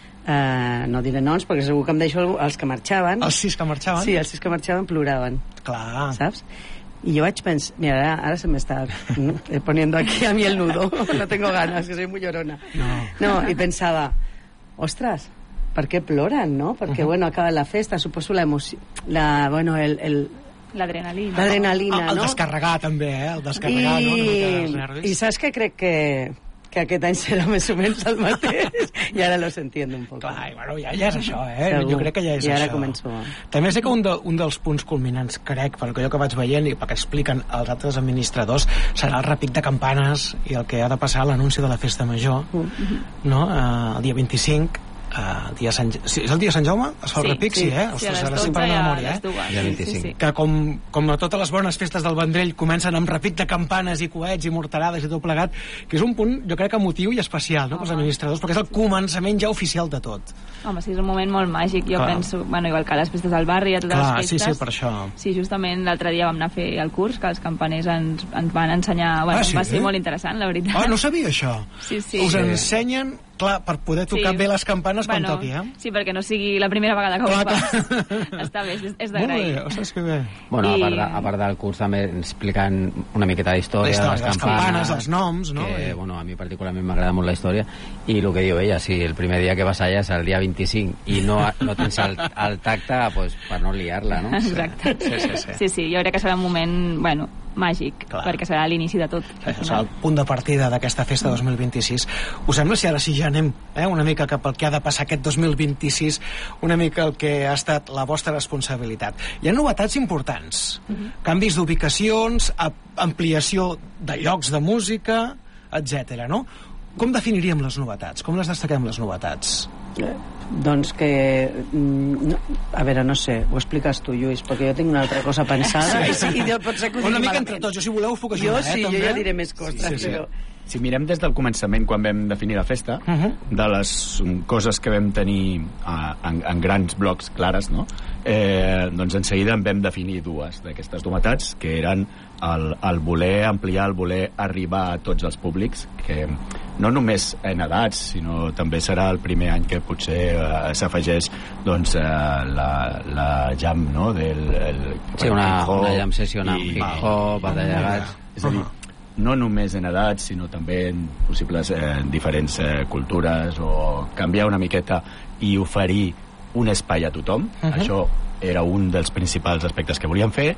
eh, no diré noms, perquè segur que em deixo els que marxaven... Els sis que marxaven? Sí, els sis que marxaven ploraven. Clar. Saps? Y yo pensé, mira, ahora, ahora se me está ¿no? poniendo aquí a mí el nudo, no tengo ganas, que soy muy llorona. No, no y pensaba, ostras, ¿por qué ploran, no? Porque, uh-huh. bueno, acaba la festa, suposo la emoció, la, bueno, el... el l'adrenalina. L'adrenalina, no? El no? descarregar, també, eh? El descarregar, I... no? Una mica nervis. I saps què crec que... que aquest any serà més o menys el mateix i ara los entiendo un poc. Clar, bueno, ja, ja és això, eh? Segur. Jo crec que ja és I ara això. començo. També sé que un, de, un dels punts culminants, crec, per allò que vaig veient i perquè expliquen els altres administradors, serà el repic de campanes i el que ha de passar a l'anunci de la festa major, uh-huh. no? Uh, el dia vint-i-cinc, Uh, dia Sant... sí, és el dia Sant Jaume? Es fa el sí, repic, sí, sí eh? Sí, Ostres, ara sí per la memòria, eh? Dia vint-i-cinc. Sí, sí. Que com, com a totes les bones festes del Vendrell comencen amb repic de campanes i coets i morterades i tot plegat, que és un punt, jo crec que emotiu i especial, no?, pels administradors, perquè és el començament ja oficial de tot. Home, sí, és un moment molt màgic, jo Clar. penso, bueno, igual que a les festes del barri, a totes Clar, les festes. sí, sí, per això. Sí, justament l'altre dia vam anar a fer el curs, que els campaners ens, ens van ensenyar, bueno, Ah, sí, va ser eh? molt interessant, la veritat. Ah, no sabia això. Sí, sí. Us Sí. ensenyen, clar, per poder tocar Sí. bé les campanes quan Bueno, toqui, eh? Sí, perquè no sigui la primera vegada que Clar, ho fas. Està bé, és, és Molt d'agrair. bé, ostres, que bé. Bueno, I- a, part de, a part del curs també ens expliquen una miqueta La d'història història, de les les campanes, campanes, els noms, no? que, Eh. bueno, a mi particularment m'agrada molt la història, i el que diu ella, si el primer dia que vas allà és el dia vint-i-cinc i no, no tens el, el tacte, pues, per no liar-la, no? Exacte. Sí, sí, sí. Sí, sí, jo crec que serà un moment, bueno, màgic, Clar. perquè serà l'inici de tot. Sí, serà el punt de partida d'aquesta festa dos mil vint-i-sis. Us sembla si ara sí ja anem eh, una mica cap al que ha de passar aquest dos mil vint-i-sis, una mica el que ha estat la vostra responsabilitat? Hi ha novetats importants. Uh-huh. Canvis d'ubicacions, ampliació de llocs de música, etcètera, no? Com definiríem les novetats? Com les destaquem, les novetats? Eh, doncs que... mm, No, a veure, no sé, ho expliques tu, Lluís, perquè jo tinc una altra cosa pensada. Sí. I sí, i pot ser que ho Una digui mica malament. entre tots, jo si voleu us puc Jo ajudar, sí, eh, jo també. ja diré més coses, Sí, sí. però... Si mirem des del començament, quan vam definir la festa, Uh -huh. de les um, coses que vam tenir uh, en, en grans blocs clares, no? eh, doncs en seguida en vam definir dues d'aquestes novetats, que eren el, el voler ampliar, el voler arribar a tots els públics, que no només en edats, sinó també serà el primer any que potser uh, s'afegeix doncs, uh, la, la jam, no? Del, el, Sí, una, hip-hop una jam session amb i- hip-hop, batalla de gats... És a dir, no només en edats, sinó també en possibles eh, diferents eh, cultures, o canviar una miqueta i oferir un espai a tothom. Uh-huh. Això era un dels principals aspectes que volíem fer,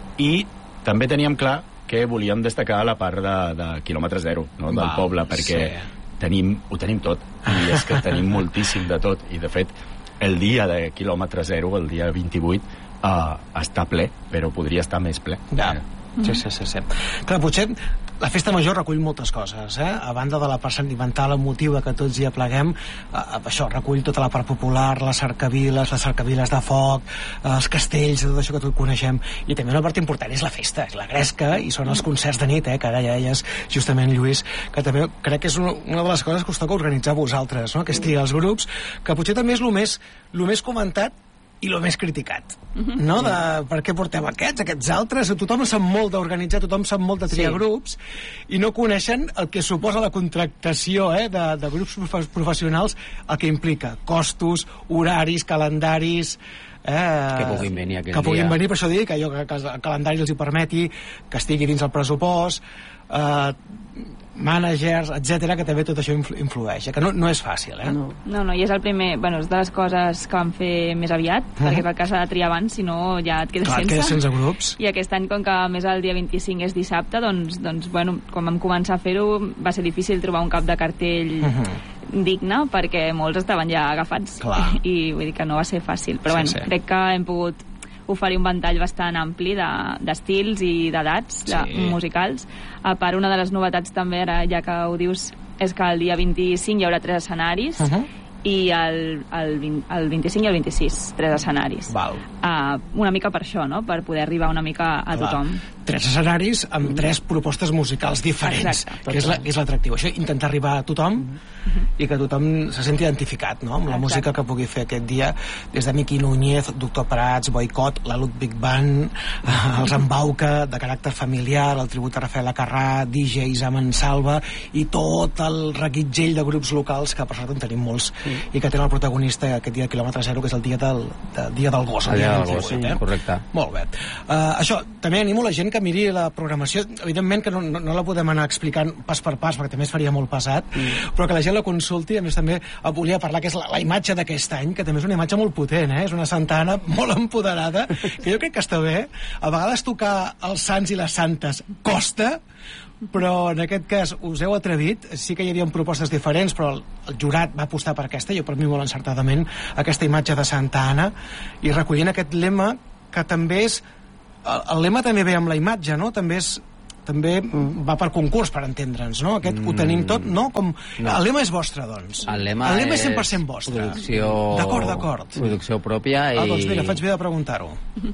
i també teníem clar que volíem destacar la part de, de quilòmetre zero, no? del Val, poble, perquè sí. tenim, ho tenim tot, i és que tenim moltíssim de tot, i de fet el dia de quilòmetre zero, el dia vint-i-vuit, eh, està ple, però podria estar més ple. Ja. Eh, Sí, sí, sí, sí. Clar, potser la festa major recull moltes coses, eh? A banda de la part sentimental, emotiva, que tots hi apleguem, eh, això recull tota la part popular, les cercaviles, les cercaviles de foc, eh, els castells, tot això que tot coneixem, i també una part important és la festa, és la gresca, i són els concerts de nit, eh? Que ara ja deies, justament, Lluís, que també crec que és una, una de les coses que us toca organitzar a vosaltres, no? Que és triar els grups, que potser també és el més, el més comentat i el més criticat, no? De per què porteu aquests, aquests altres, tothom sap molt d'organitzar, tothom sap molt de triar Sí. grups, i no coneixen el que suposa la contractació eh, de, de grups profe- professionals, el que implica costos, horaris, calendaris, Eh, que puguin venir aquell que puguin dia. venir, per això dic, que, allò, que, que el calendari els hi permeti, que estigui dins el pressupost, eh, managers, etcètera, que també tot això influ influeix, que no, no és fàcil, eh? No. no, no, i és el primer, bueno, és de les coses que vam fer més aviat, uh -huh. perquè és el que s'ha de triar abans, si no ja et quedes Clar, sense. Clar, et quedes sense grups. I aquest any, com que a més el dia vint-i-cinc és dissabte, doncs, doncs bueno, quan vam començar a fer-ho va ser difícil trobar un cap de cartell uh -huh. digne, perquè molts estaven ja agafats. Clar. I vull dir que no va ser fàcil, però sí, bueno, sí. crec que hem pogut oferir un ventall bastant ampli d'estils de, i d'edats sí. de, musicals. A part, una de les novetats també, ara ja que ho dius, és que el dia vint-i-cinc hi haurà tres escenaris, uh -huh. i el, el, vint, el vint-i-cinc i el vint-i-sis tres escenaris. Val. Uh, una mica per això, no? Per poder arribar una mica a Clar. tothom. Tres escenaris amb tres propostes musicals diferents. Exacte. Que és l'atractiu. Això, intentar arribar a tothom uh-huh. i que tothom se senti identificat, no?, amb la Exacte. música que pugui fer aquest dia, des de Miqui Núñez, Doctor Prats, Boicot, la Ludwig Band, els Embauca, de caràcter familiar, el tribut a Rafael Acarrà, D Js a Mansalva, i tot el reguitzell de grups locals, que per sort en tenim molts, sí. i que tenen el protagonista aquest dia de quilòmetre zero, que és el dia del, de, dia del gos. El dia del gos, sí, eh? Correcte. Molt bé. Uh, això, també animo la gent que miri la programació. Evidentment que no, no, no la podem anar explicant pas per pas, perquè també es faria molt pesat, mm. però que la gent la consulti. A més, també volia parlar, que és la, la imatge d'aquest any, que també és una imatge molt potent, eh? És una Santa Anna molt empoderada, que jo crec que està bé. A vegades tocar els sants i les santes costa, però en aquest cas us heu atrevit. Sí que hi havia propostes diferents, però el, el jurat va apostar per aquesta, jo per mi molt encertadament, aquesta imatge de Santa Anna, i recollint aquest lema, que també és... El, el lema també ve amb la imatge, no? També és... també mm. va per concurs, per entendre'ns, no? Aquest mm. ho tenim tot, no? Com... no? El lema és vostre, doncs. El lema, el lema és és cent per cent vostre. Producció... D'acord, d'acord. Producció pròpia. Ah, i... doncs mira, faig bé de preguntar-ho.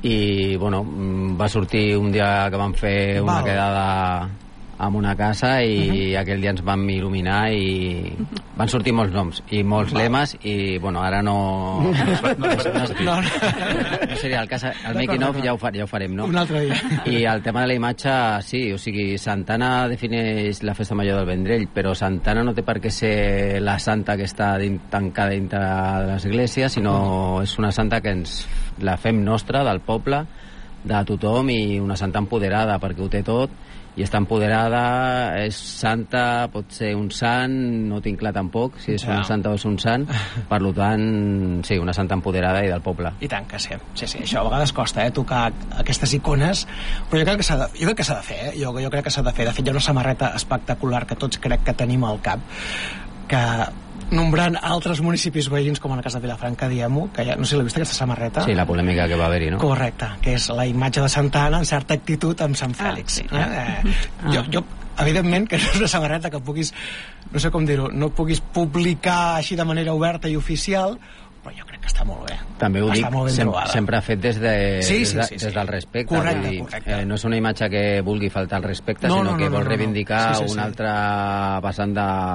I, bueno, va sortir un dia que vam fer una Val. quedada en una casa i uh -huh. aquell dia ens vam il·luminar i van sortir molts noms i molts Val. lemes i, bueno, ara no... No, no, no, no, no seria el cas. El making of ja ho, fa, ja ho farem, no? Un altre dia. I el tema de la imatge, sí, o sigui, Santana defineix la festa major del Vendrell, però Santana no té per què ser la santa que està din, tancada dintre de l'església, sinó és una santa que ens la fem nostra, del poble, de tothom, i una santa empoderada, perquè ho té tot, i està empoderada, és santa, pot ser un sant, no tinc clar tampoc si és ja. una santa o és un sant, per tant, sí, una santa empoderada i del poble. I tant que sí, sí, sí, això a vegades costa, eh, tocar aquestes icones, però jo crec que s'ha de, jo crec que s'ha de fer, eh? jo, jo crec que s'ha de fer, de fet hi ha una samarreta espectacular que tots crec que tenim al cap, que nombrant altres municipis veïns, com en el cas de Vilafranca, diem-ho, que ja, no sé si l'he vist aquesta samarreta. Sí, la polèmica que va haver-hi, no? Correcte, que és la imatge de Santa Anna en certa actitud amb Sant Fèlix. Ah, sí. eh? Eh, ah. jo, jo, evidentment, que no és una samarreta que puguis, no sé com dir-ho, no puguis publicar així de manera oberta i oficial, però jo crec que està molt bé. També ho està dic, sem sempre fet des, de, sí, sí, des, de, sí, sí. des del respecte. Correcte, dir, correcte. Eh, no és una imatge que vulgui faltar al respecte, no, sinó no, que no, vol no, no, reivindicar no. Sí, sí, sí. una altra vessant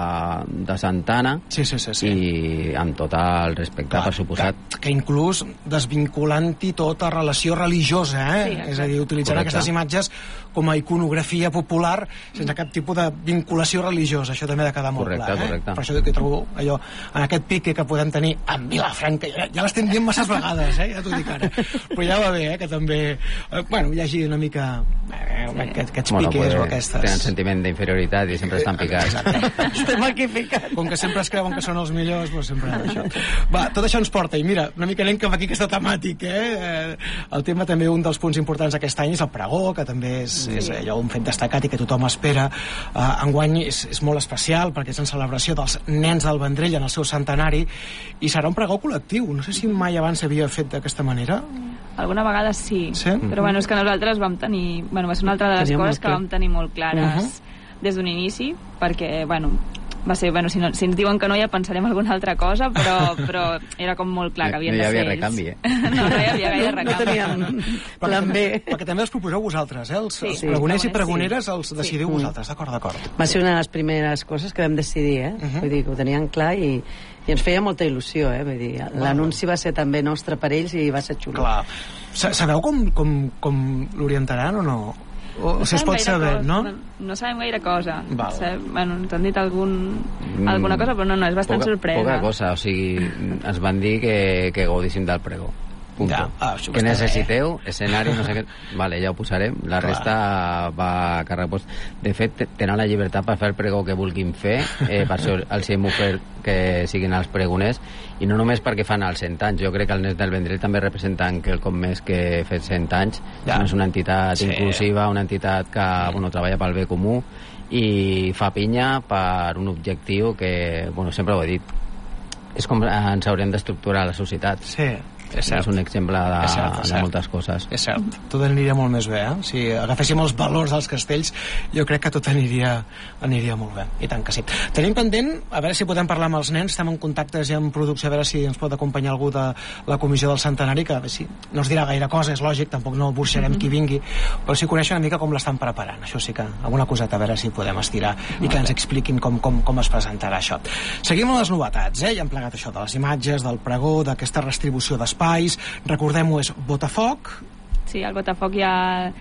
de, de Santana, sí, sí, sí, sí. i amb tot el respecte, clar, per suposat. Que, que inclús desvinculant-hi tota relació religiosa, eh? Sí, és a dir, utilitzant correcte. Aquestes imatges com a iconografia popular sense cap tipus de vinculació religiosa. Això també ha de quedar molt correcte, clar. Eh? Correcte. Per això que trobo allò, en aquest pique que podem tenir amb Vilafranca, ja, ja l'estem dient masses vegades, eh? Ja t'ho dic ara. Però ja va bé, eh? Que també... Eh, bueno, hi hagi una mica... Eh, sí. aquest, aquests bueno, piques pues, o aquestes... Tenen sentiment d'inferioritat i sempre estan picats. Estem aquí ficats. Com que sempre es creuen que són els millors, doncs sempre això. Va, tot això ens porta, i mira, una mica anem cap aquí aquesta temàtica, eh? El tema també, un dels punts importants d'aquest any és el pregó, que també és, sí. és allò, un fet destacat i que tothom espera. Uh, enguany és, és molt especial perquè és en celebració dels nens del Vendrell en el seu centenari, i serà un pregó col·lectiu. No sé si mai abans s'havia fet d'aquesta manera. Alguna vegada sí, sí? Però bueno, és que nosaltres vam tenir... Bueno, va ser una altra de les Teníem coses que vam tenir molt clares uh -huh. des d'un inici, perquè, bueno, va ser, bueno, si, no, si ens diuen que no ja pensarem alguna altra cosa, però, però era com molt clar que havien no, no de ser ells. Recanvi, eh? No, no hi havia gaire recanvi. No teníem plan B. Perquè també els proposeu vosaltres, eh? Els, sí, els sí, pregoners sí, i pregoneres els sí. decidiu sí. vosaltres, d'acord, d'acord. Va ser una de les primeres coses que vam decidir, eh? Uh -huh. Vull dir, que ho tenien clar i, i ens feia molta il·lusió, eh? Vull dir, l'anunci va ser també nostre per ells i va ser xulo. Clar. Sabeu com, com, com l'orientaran o no? O, no si es pot saber, cosa, no? no? No sabem gaire cosa. Val. Sabem, bueno, ens han dit algun, alguna cosa, però no, no, és bastant poca, sorpresa. Poca cosa, o sigui, ens van dir que, que gaudíssim del pregó. punto. Ja. Ah, Què necessiteu? Escenari, no sé què... Vale, ja ho posarem. La Clar. resta va a càrrec vostre. De fet, tenen la llibertat per fer el pregó que vulguin fer, eh, per això els hem ofert que siguin els pregoners, i no només perquè fan els cent anys. Jo crec que el Nes del Vendrell també representen quelcom més que fet cent anys. Ja. És una entitat sí. inclusiva, una entitat que bueno, treballa pel bé comú i fa pinya per un objectiu que, bueno, sempre ho he dit, és com ens haurem d'estructurar la societat. Sí. És, és un exemple de, és cert, és de cert. moltes coses. És cert, tot aniria molt més bé, eh? Si agaféssim els valors dels castells, jo crec que tot aniria, aniria molt bé, i tant que sí. Tenim pendent, a veure si podem parlar amb els nens, estem en contactes i en producció, a veure si ens pot acompanyar algú de la comissió del centenari, que a veure si no ens dirà gaire cosa, és lògic, tampoc no burxarem mm-hmm. qui vingui, però si coneixen una mica com l'estan preparant, això sí que alguna coseta, a veure si podem estirar i que ens expliquin com, com, com es presentarà això. Seguim amb les novetats, eh? Ja hem plegat això de les imatges, del pregó, d'aquesta restribució d'espais. Recordem-ho, és Botafoc. Sí, el Botafoc ja...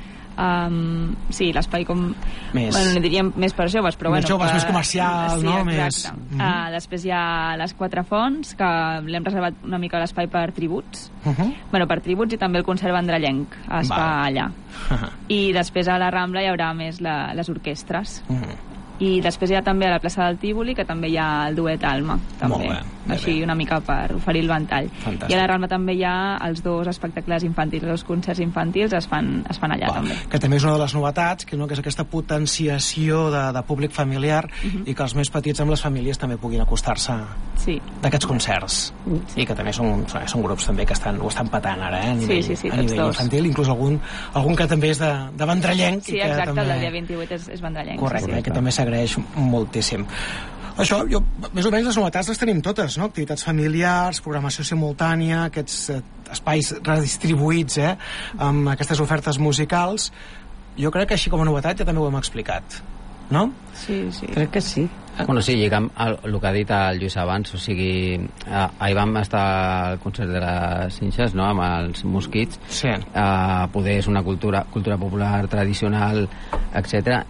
Um, sí, l'espai com... Més... Bueno, no diríem més per joves, però més bueno... joves, que... més comercial, sí, no? Exacte. Més... Uh-huh. Uh, després hi ha les Quatre Fonts, que l'hem reservat una mica l'espai per tributs. Uh-huh. Bueno, per tributs i també el concert vendrellenc es Va. fa allà. Uh-huh. I després a la Rambla hi haurà més la, les orquestres. Uh-huh. I després hi ha també a la plaça del Tívoli, que també hi ha el duet Alma, també. Molt bé, bé, així bé. Una mica per oferir el ventall. Fantàstic. I a la Rambla també hi ha els dos espectacles infantils, els concerts infantils es fan, es fan allà. Va, també. Que també és una de les novetats, que, no, que és aquesta potenciació de, de públic familiar uh-huh. i que els més petits amb les famílies també puguin acostar-se sí. d'aquests concerts. Sí. I que també són, són grups també que estan, ho estan patant ara, eh, a nivell, sí, sí, sí, a nivell infantil, inclús algun, algun que també és de, de vendrellenc. Sí, i que exacte, també... el del dia vint-i-vuit és, és vendrellenc. Correcte, sí, sí. que també s'agraeix moltíssim. Això, jo, més o menys les novetats les tenim totes, no? Activitats familiars, programació simultània, aquests eh, espais redistribuïts, eh? Amb aquestes ofertes musicals. Jo crec que així com a novetat ja també ho hem explicat, no? Sí, sí. Crec que sí. Bueno, sí, lligam el, el que ha dit el Lluís abans, o sigui, eh, ahir vam estar al concert de les Cinxes, no?, amb els mosquits, sí. eh, poder és una cultura, cultura popular, tradicional, etcètera,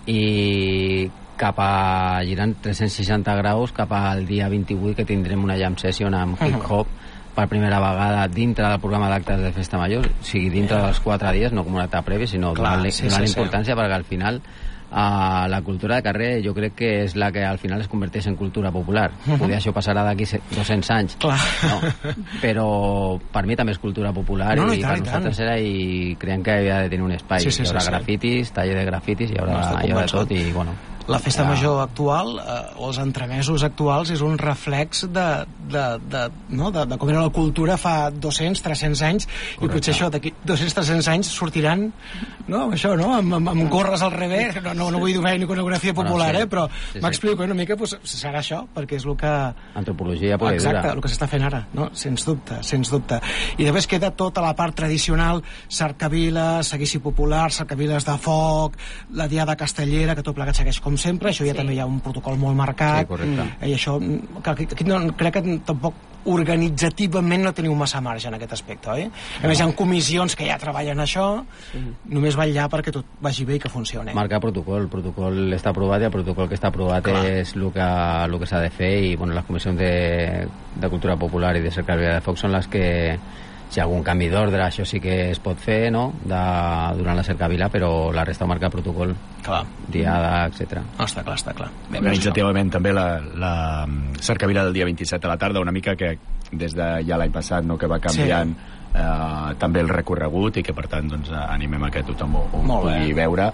i cap a girant tres cents seixanta graus cap al dia vint-i-vuit, que tindrem una jam session amb hip-hop per primera vegada dintre del programa d'actes de Festa Major, o sigui, dintre yeah. dels quatre dies, no com una etapa prèvia, sinó donant sí, sí, sí. importància, perquè al final Uh, la cultura de carrer jo crec que és la que al final es converteix en cultura popular. Uh-huh. Poder això passarà d'aquí dos-cents anys, no? Però per mi també és cultura popular no, no, i, i per tant, nosaltres era i creiem que havia de tenir un espai. Sí, sí, hi haurà sí, grafitis, sí. taller de grafitis, hi haurà, no, hi haurà tot i bueno... La festa major actual, eh, o els entremesos actuals, és un reflex de, de, de, no? de, de com era la cultura fa dos-cents, tres-cents anys. Correcte. I potser això, d'aquí dos-cents, tres-cents anys sortiran, no? Amb això, no? Amb, amb, amb gorres al revés. No, no, no vull dir una iconografia popular, bueno, sí. eh? Però sí, sí. m'explico una mica, doncs, serà això, perquè és el que... Antropologia pura i dura. Exacte, el que s'està fent ara, no? Sens dubte, sens dubte. I després queda tota la part tradicional, cercaviles, seguici popular, cercaviles de foc, la diada castellera, que tot plegat segueix com sempre, això ja sí. també hi ha un protocol molt marcat, sí, i això que, que, no, crec que tampoc organitzativament no teniu massa marge en aquest aspecte, oi? A més, hi ha comissions que ja treballen això, sí. només vetllar perquè tot vagi bé i que funcioni. Marcar protocol, el protocol està aprovat i el protocol que està aprovat Clar. és el que, el que s'ha de fer, i bueno, les comissions de, de cultura popular i de cercavila de foc són les que, si hi ha algun canvi d'ordre, això sí que es pot fer, no?, de, durant la cercavila, però la resta marca protocol, clar. diada, etcètera. No, està clar, està clar. Bé, organitzativament també la, la cercavila del dia vint-i-set a la tarda, una mica que des de ja l'any passat, no?, que va canviant sí. eh, també el recorregut, i que per tant doncs, animem a que tothom ho, ho pugui veure.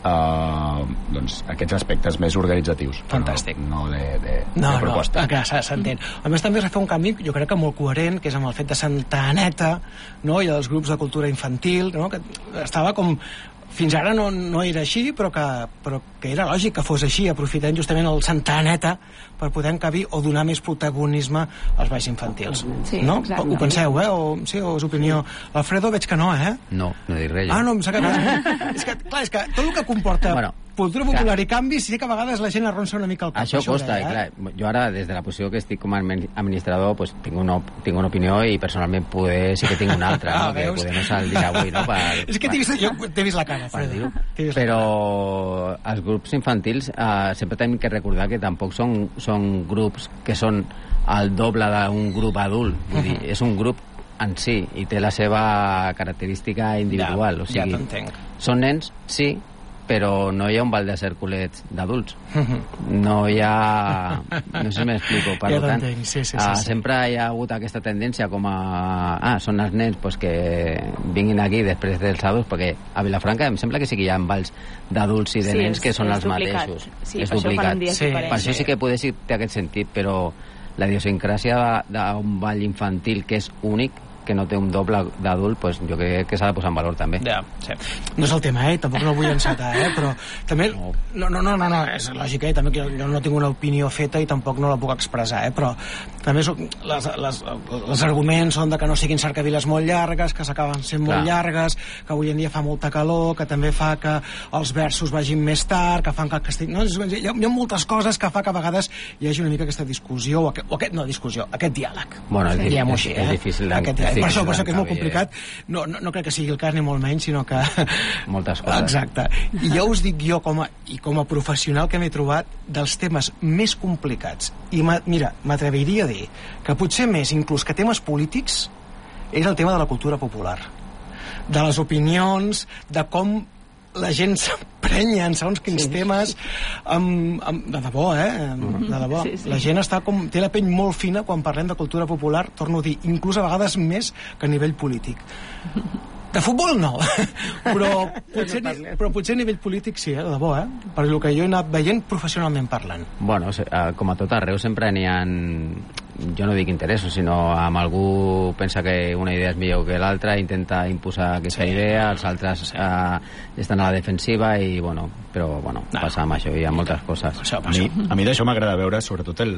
Uh, doncs aquests aspectes més organitzatius. Fantàstic. No, no de, de, no, de proposta. No, clar, s'entén. A més, també es va fer un canvi, jo crec que molt coherent, que és amb el fet de Santa Aneta, no?, i els grups de cultura infantil, no?, que estava com... Fins ara no, no era així, però que, però que era lògic que fos així, aprofitant justament el Santa Aneta per poder encabir o donar més protagonisme als balls infantils. Sí, no? exacte. Ho penseu, eh? O, sí, o és opinió. L'Alfredo veig que no, eh? No, no dic res. Ah, no, em sap que... és que, clar, és que tot el que comporta... Bueno, cultura popular clar. I canvi, sí que a vegades la gent arronsa una mica el cap. Això, això costa, eh? clar. Jo ara, des de la posició que estic com a administrador, pues, tinc, una, tinc una opinió i personalment poder, sí que tinc una altra, no? Ah, que poder no se'l dirà avui, no? Per, és que t'he vist, jo t'he vist la cara, Fredo. Però els grups infantils eh, sempre hem de recordar que tampoc són, són grups que són el doble d'un grup adult. Vull dir, és un grup en si, i té la seva característica individual. Ja, o sigui, ja t'entenc. Són nens, sí, però no hi ha un ball de cerculets d'adults. No hi ha... No sé si m'explico. Per Ja tant, t'entenc, sí, sí, sí, uh, sí. sempre hi ha hagut aquesta tendència com a... Ah, són els nens pues, que vinguin aquí després dels adults, perquè a Vilafranca em sembla que sí que hi ha balls d'adults i de Sí, nens és- que són és els duplicat. mateixos. Sí, és per això duplicat. fan dies Sí. diferents. Per això sí que poder sí, té aquest sentit, però la idiosincràsia d'un ball infantil que és únic, que no té un doble d'adult, pues, jo crec que s'ha de posar en valor també. Ja, sí. No és el tema, eh? Tampoc no el vull encetar, eh? Però també... No, no, no, no, no és lògic, eh? També que jo no tinc una opinió feta i tampoc no la puc expressar, eh? Però també soc, les, les, els arguments són de que no siguin cercaviles molt llargues, que s'acaben sent molt Clar. llargues, que avui en dia fa molta calor, que també fa que els versos vagin més tard, que fan que el castell... No, hi, ha, hi ha moltes coses que fa que a vegades hi hagi una mica aquesta discussió, o aquest, o aquest no discussió, aquest diàleg. Bueno, és, Sí, difícil, diguem-ho és, així, és eh? difícil d'en- Aquest, és per difícil això, per això que és molt d'encabir, complicat. No, no, no crec que sigui el cas ni molt menys, sinó que... Moltes coses. Exacte. I ja us dic jo, com a, i com a professional que m'he trobat, dels temes més complicats. I ma, mira, m'atreviria a dir que potser més, inclús que temes polítics, és el tema de la cultura popular. De les opinions, de com la gent s'emprenya en segons quins sí. temes amb, amb, de debò, eh? De debò. Sí, sí. La gent està com, té la pell molt fina quan parlem de cultura popular, torno a dir, inclús a vegades més que a nivell polític. De futbol no, però potser, ni, però potser a nivell polític sí, eh? De debò, eh? Per el que jo he anat veient professionalment parlant. Bueno, se- eh, com a tot arreu sempre n'hi ha, jo no dic interessos, sinó amb algú pensa que una idea és millor que l'altra, intenta imposar aquesta sí, idea, els altres sí. eh, estan a la defensiva i, bueno, però, bueno, no. passa amb això, hi ha moltes coses. Això, A mi, a mi d'això m'agrada veure sobretot el,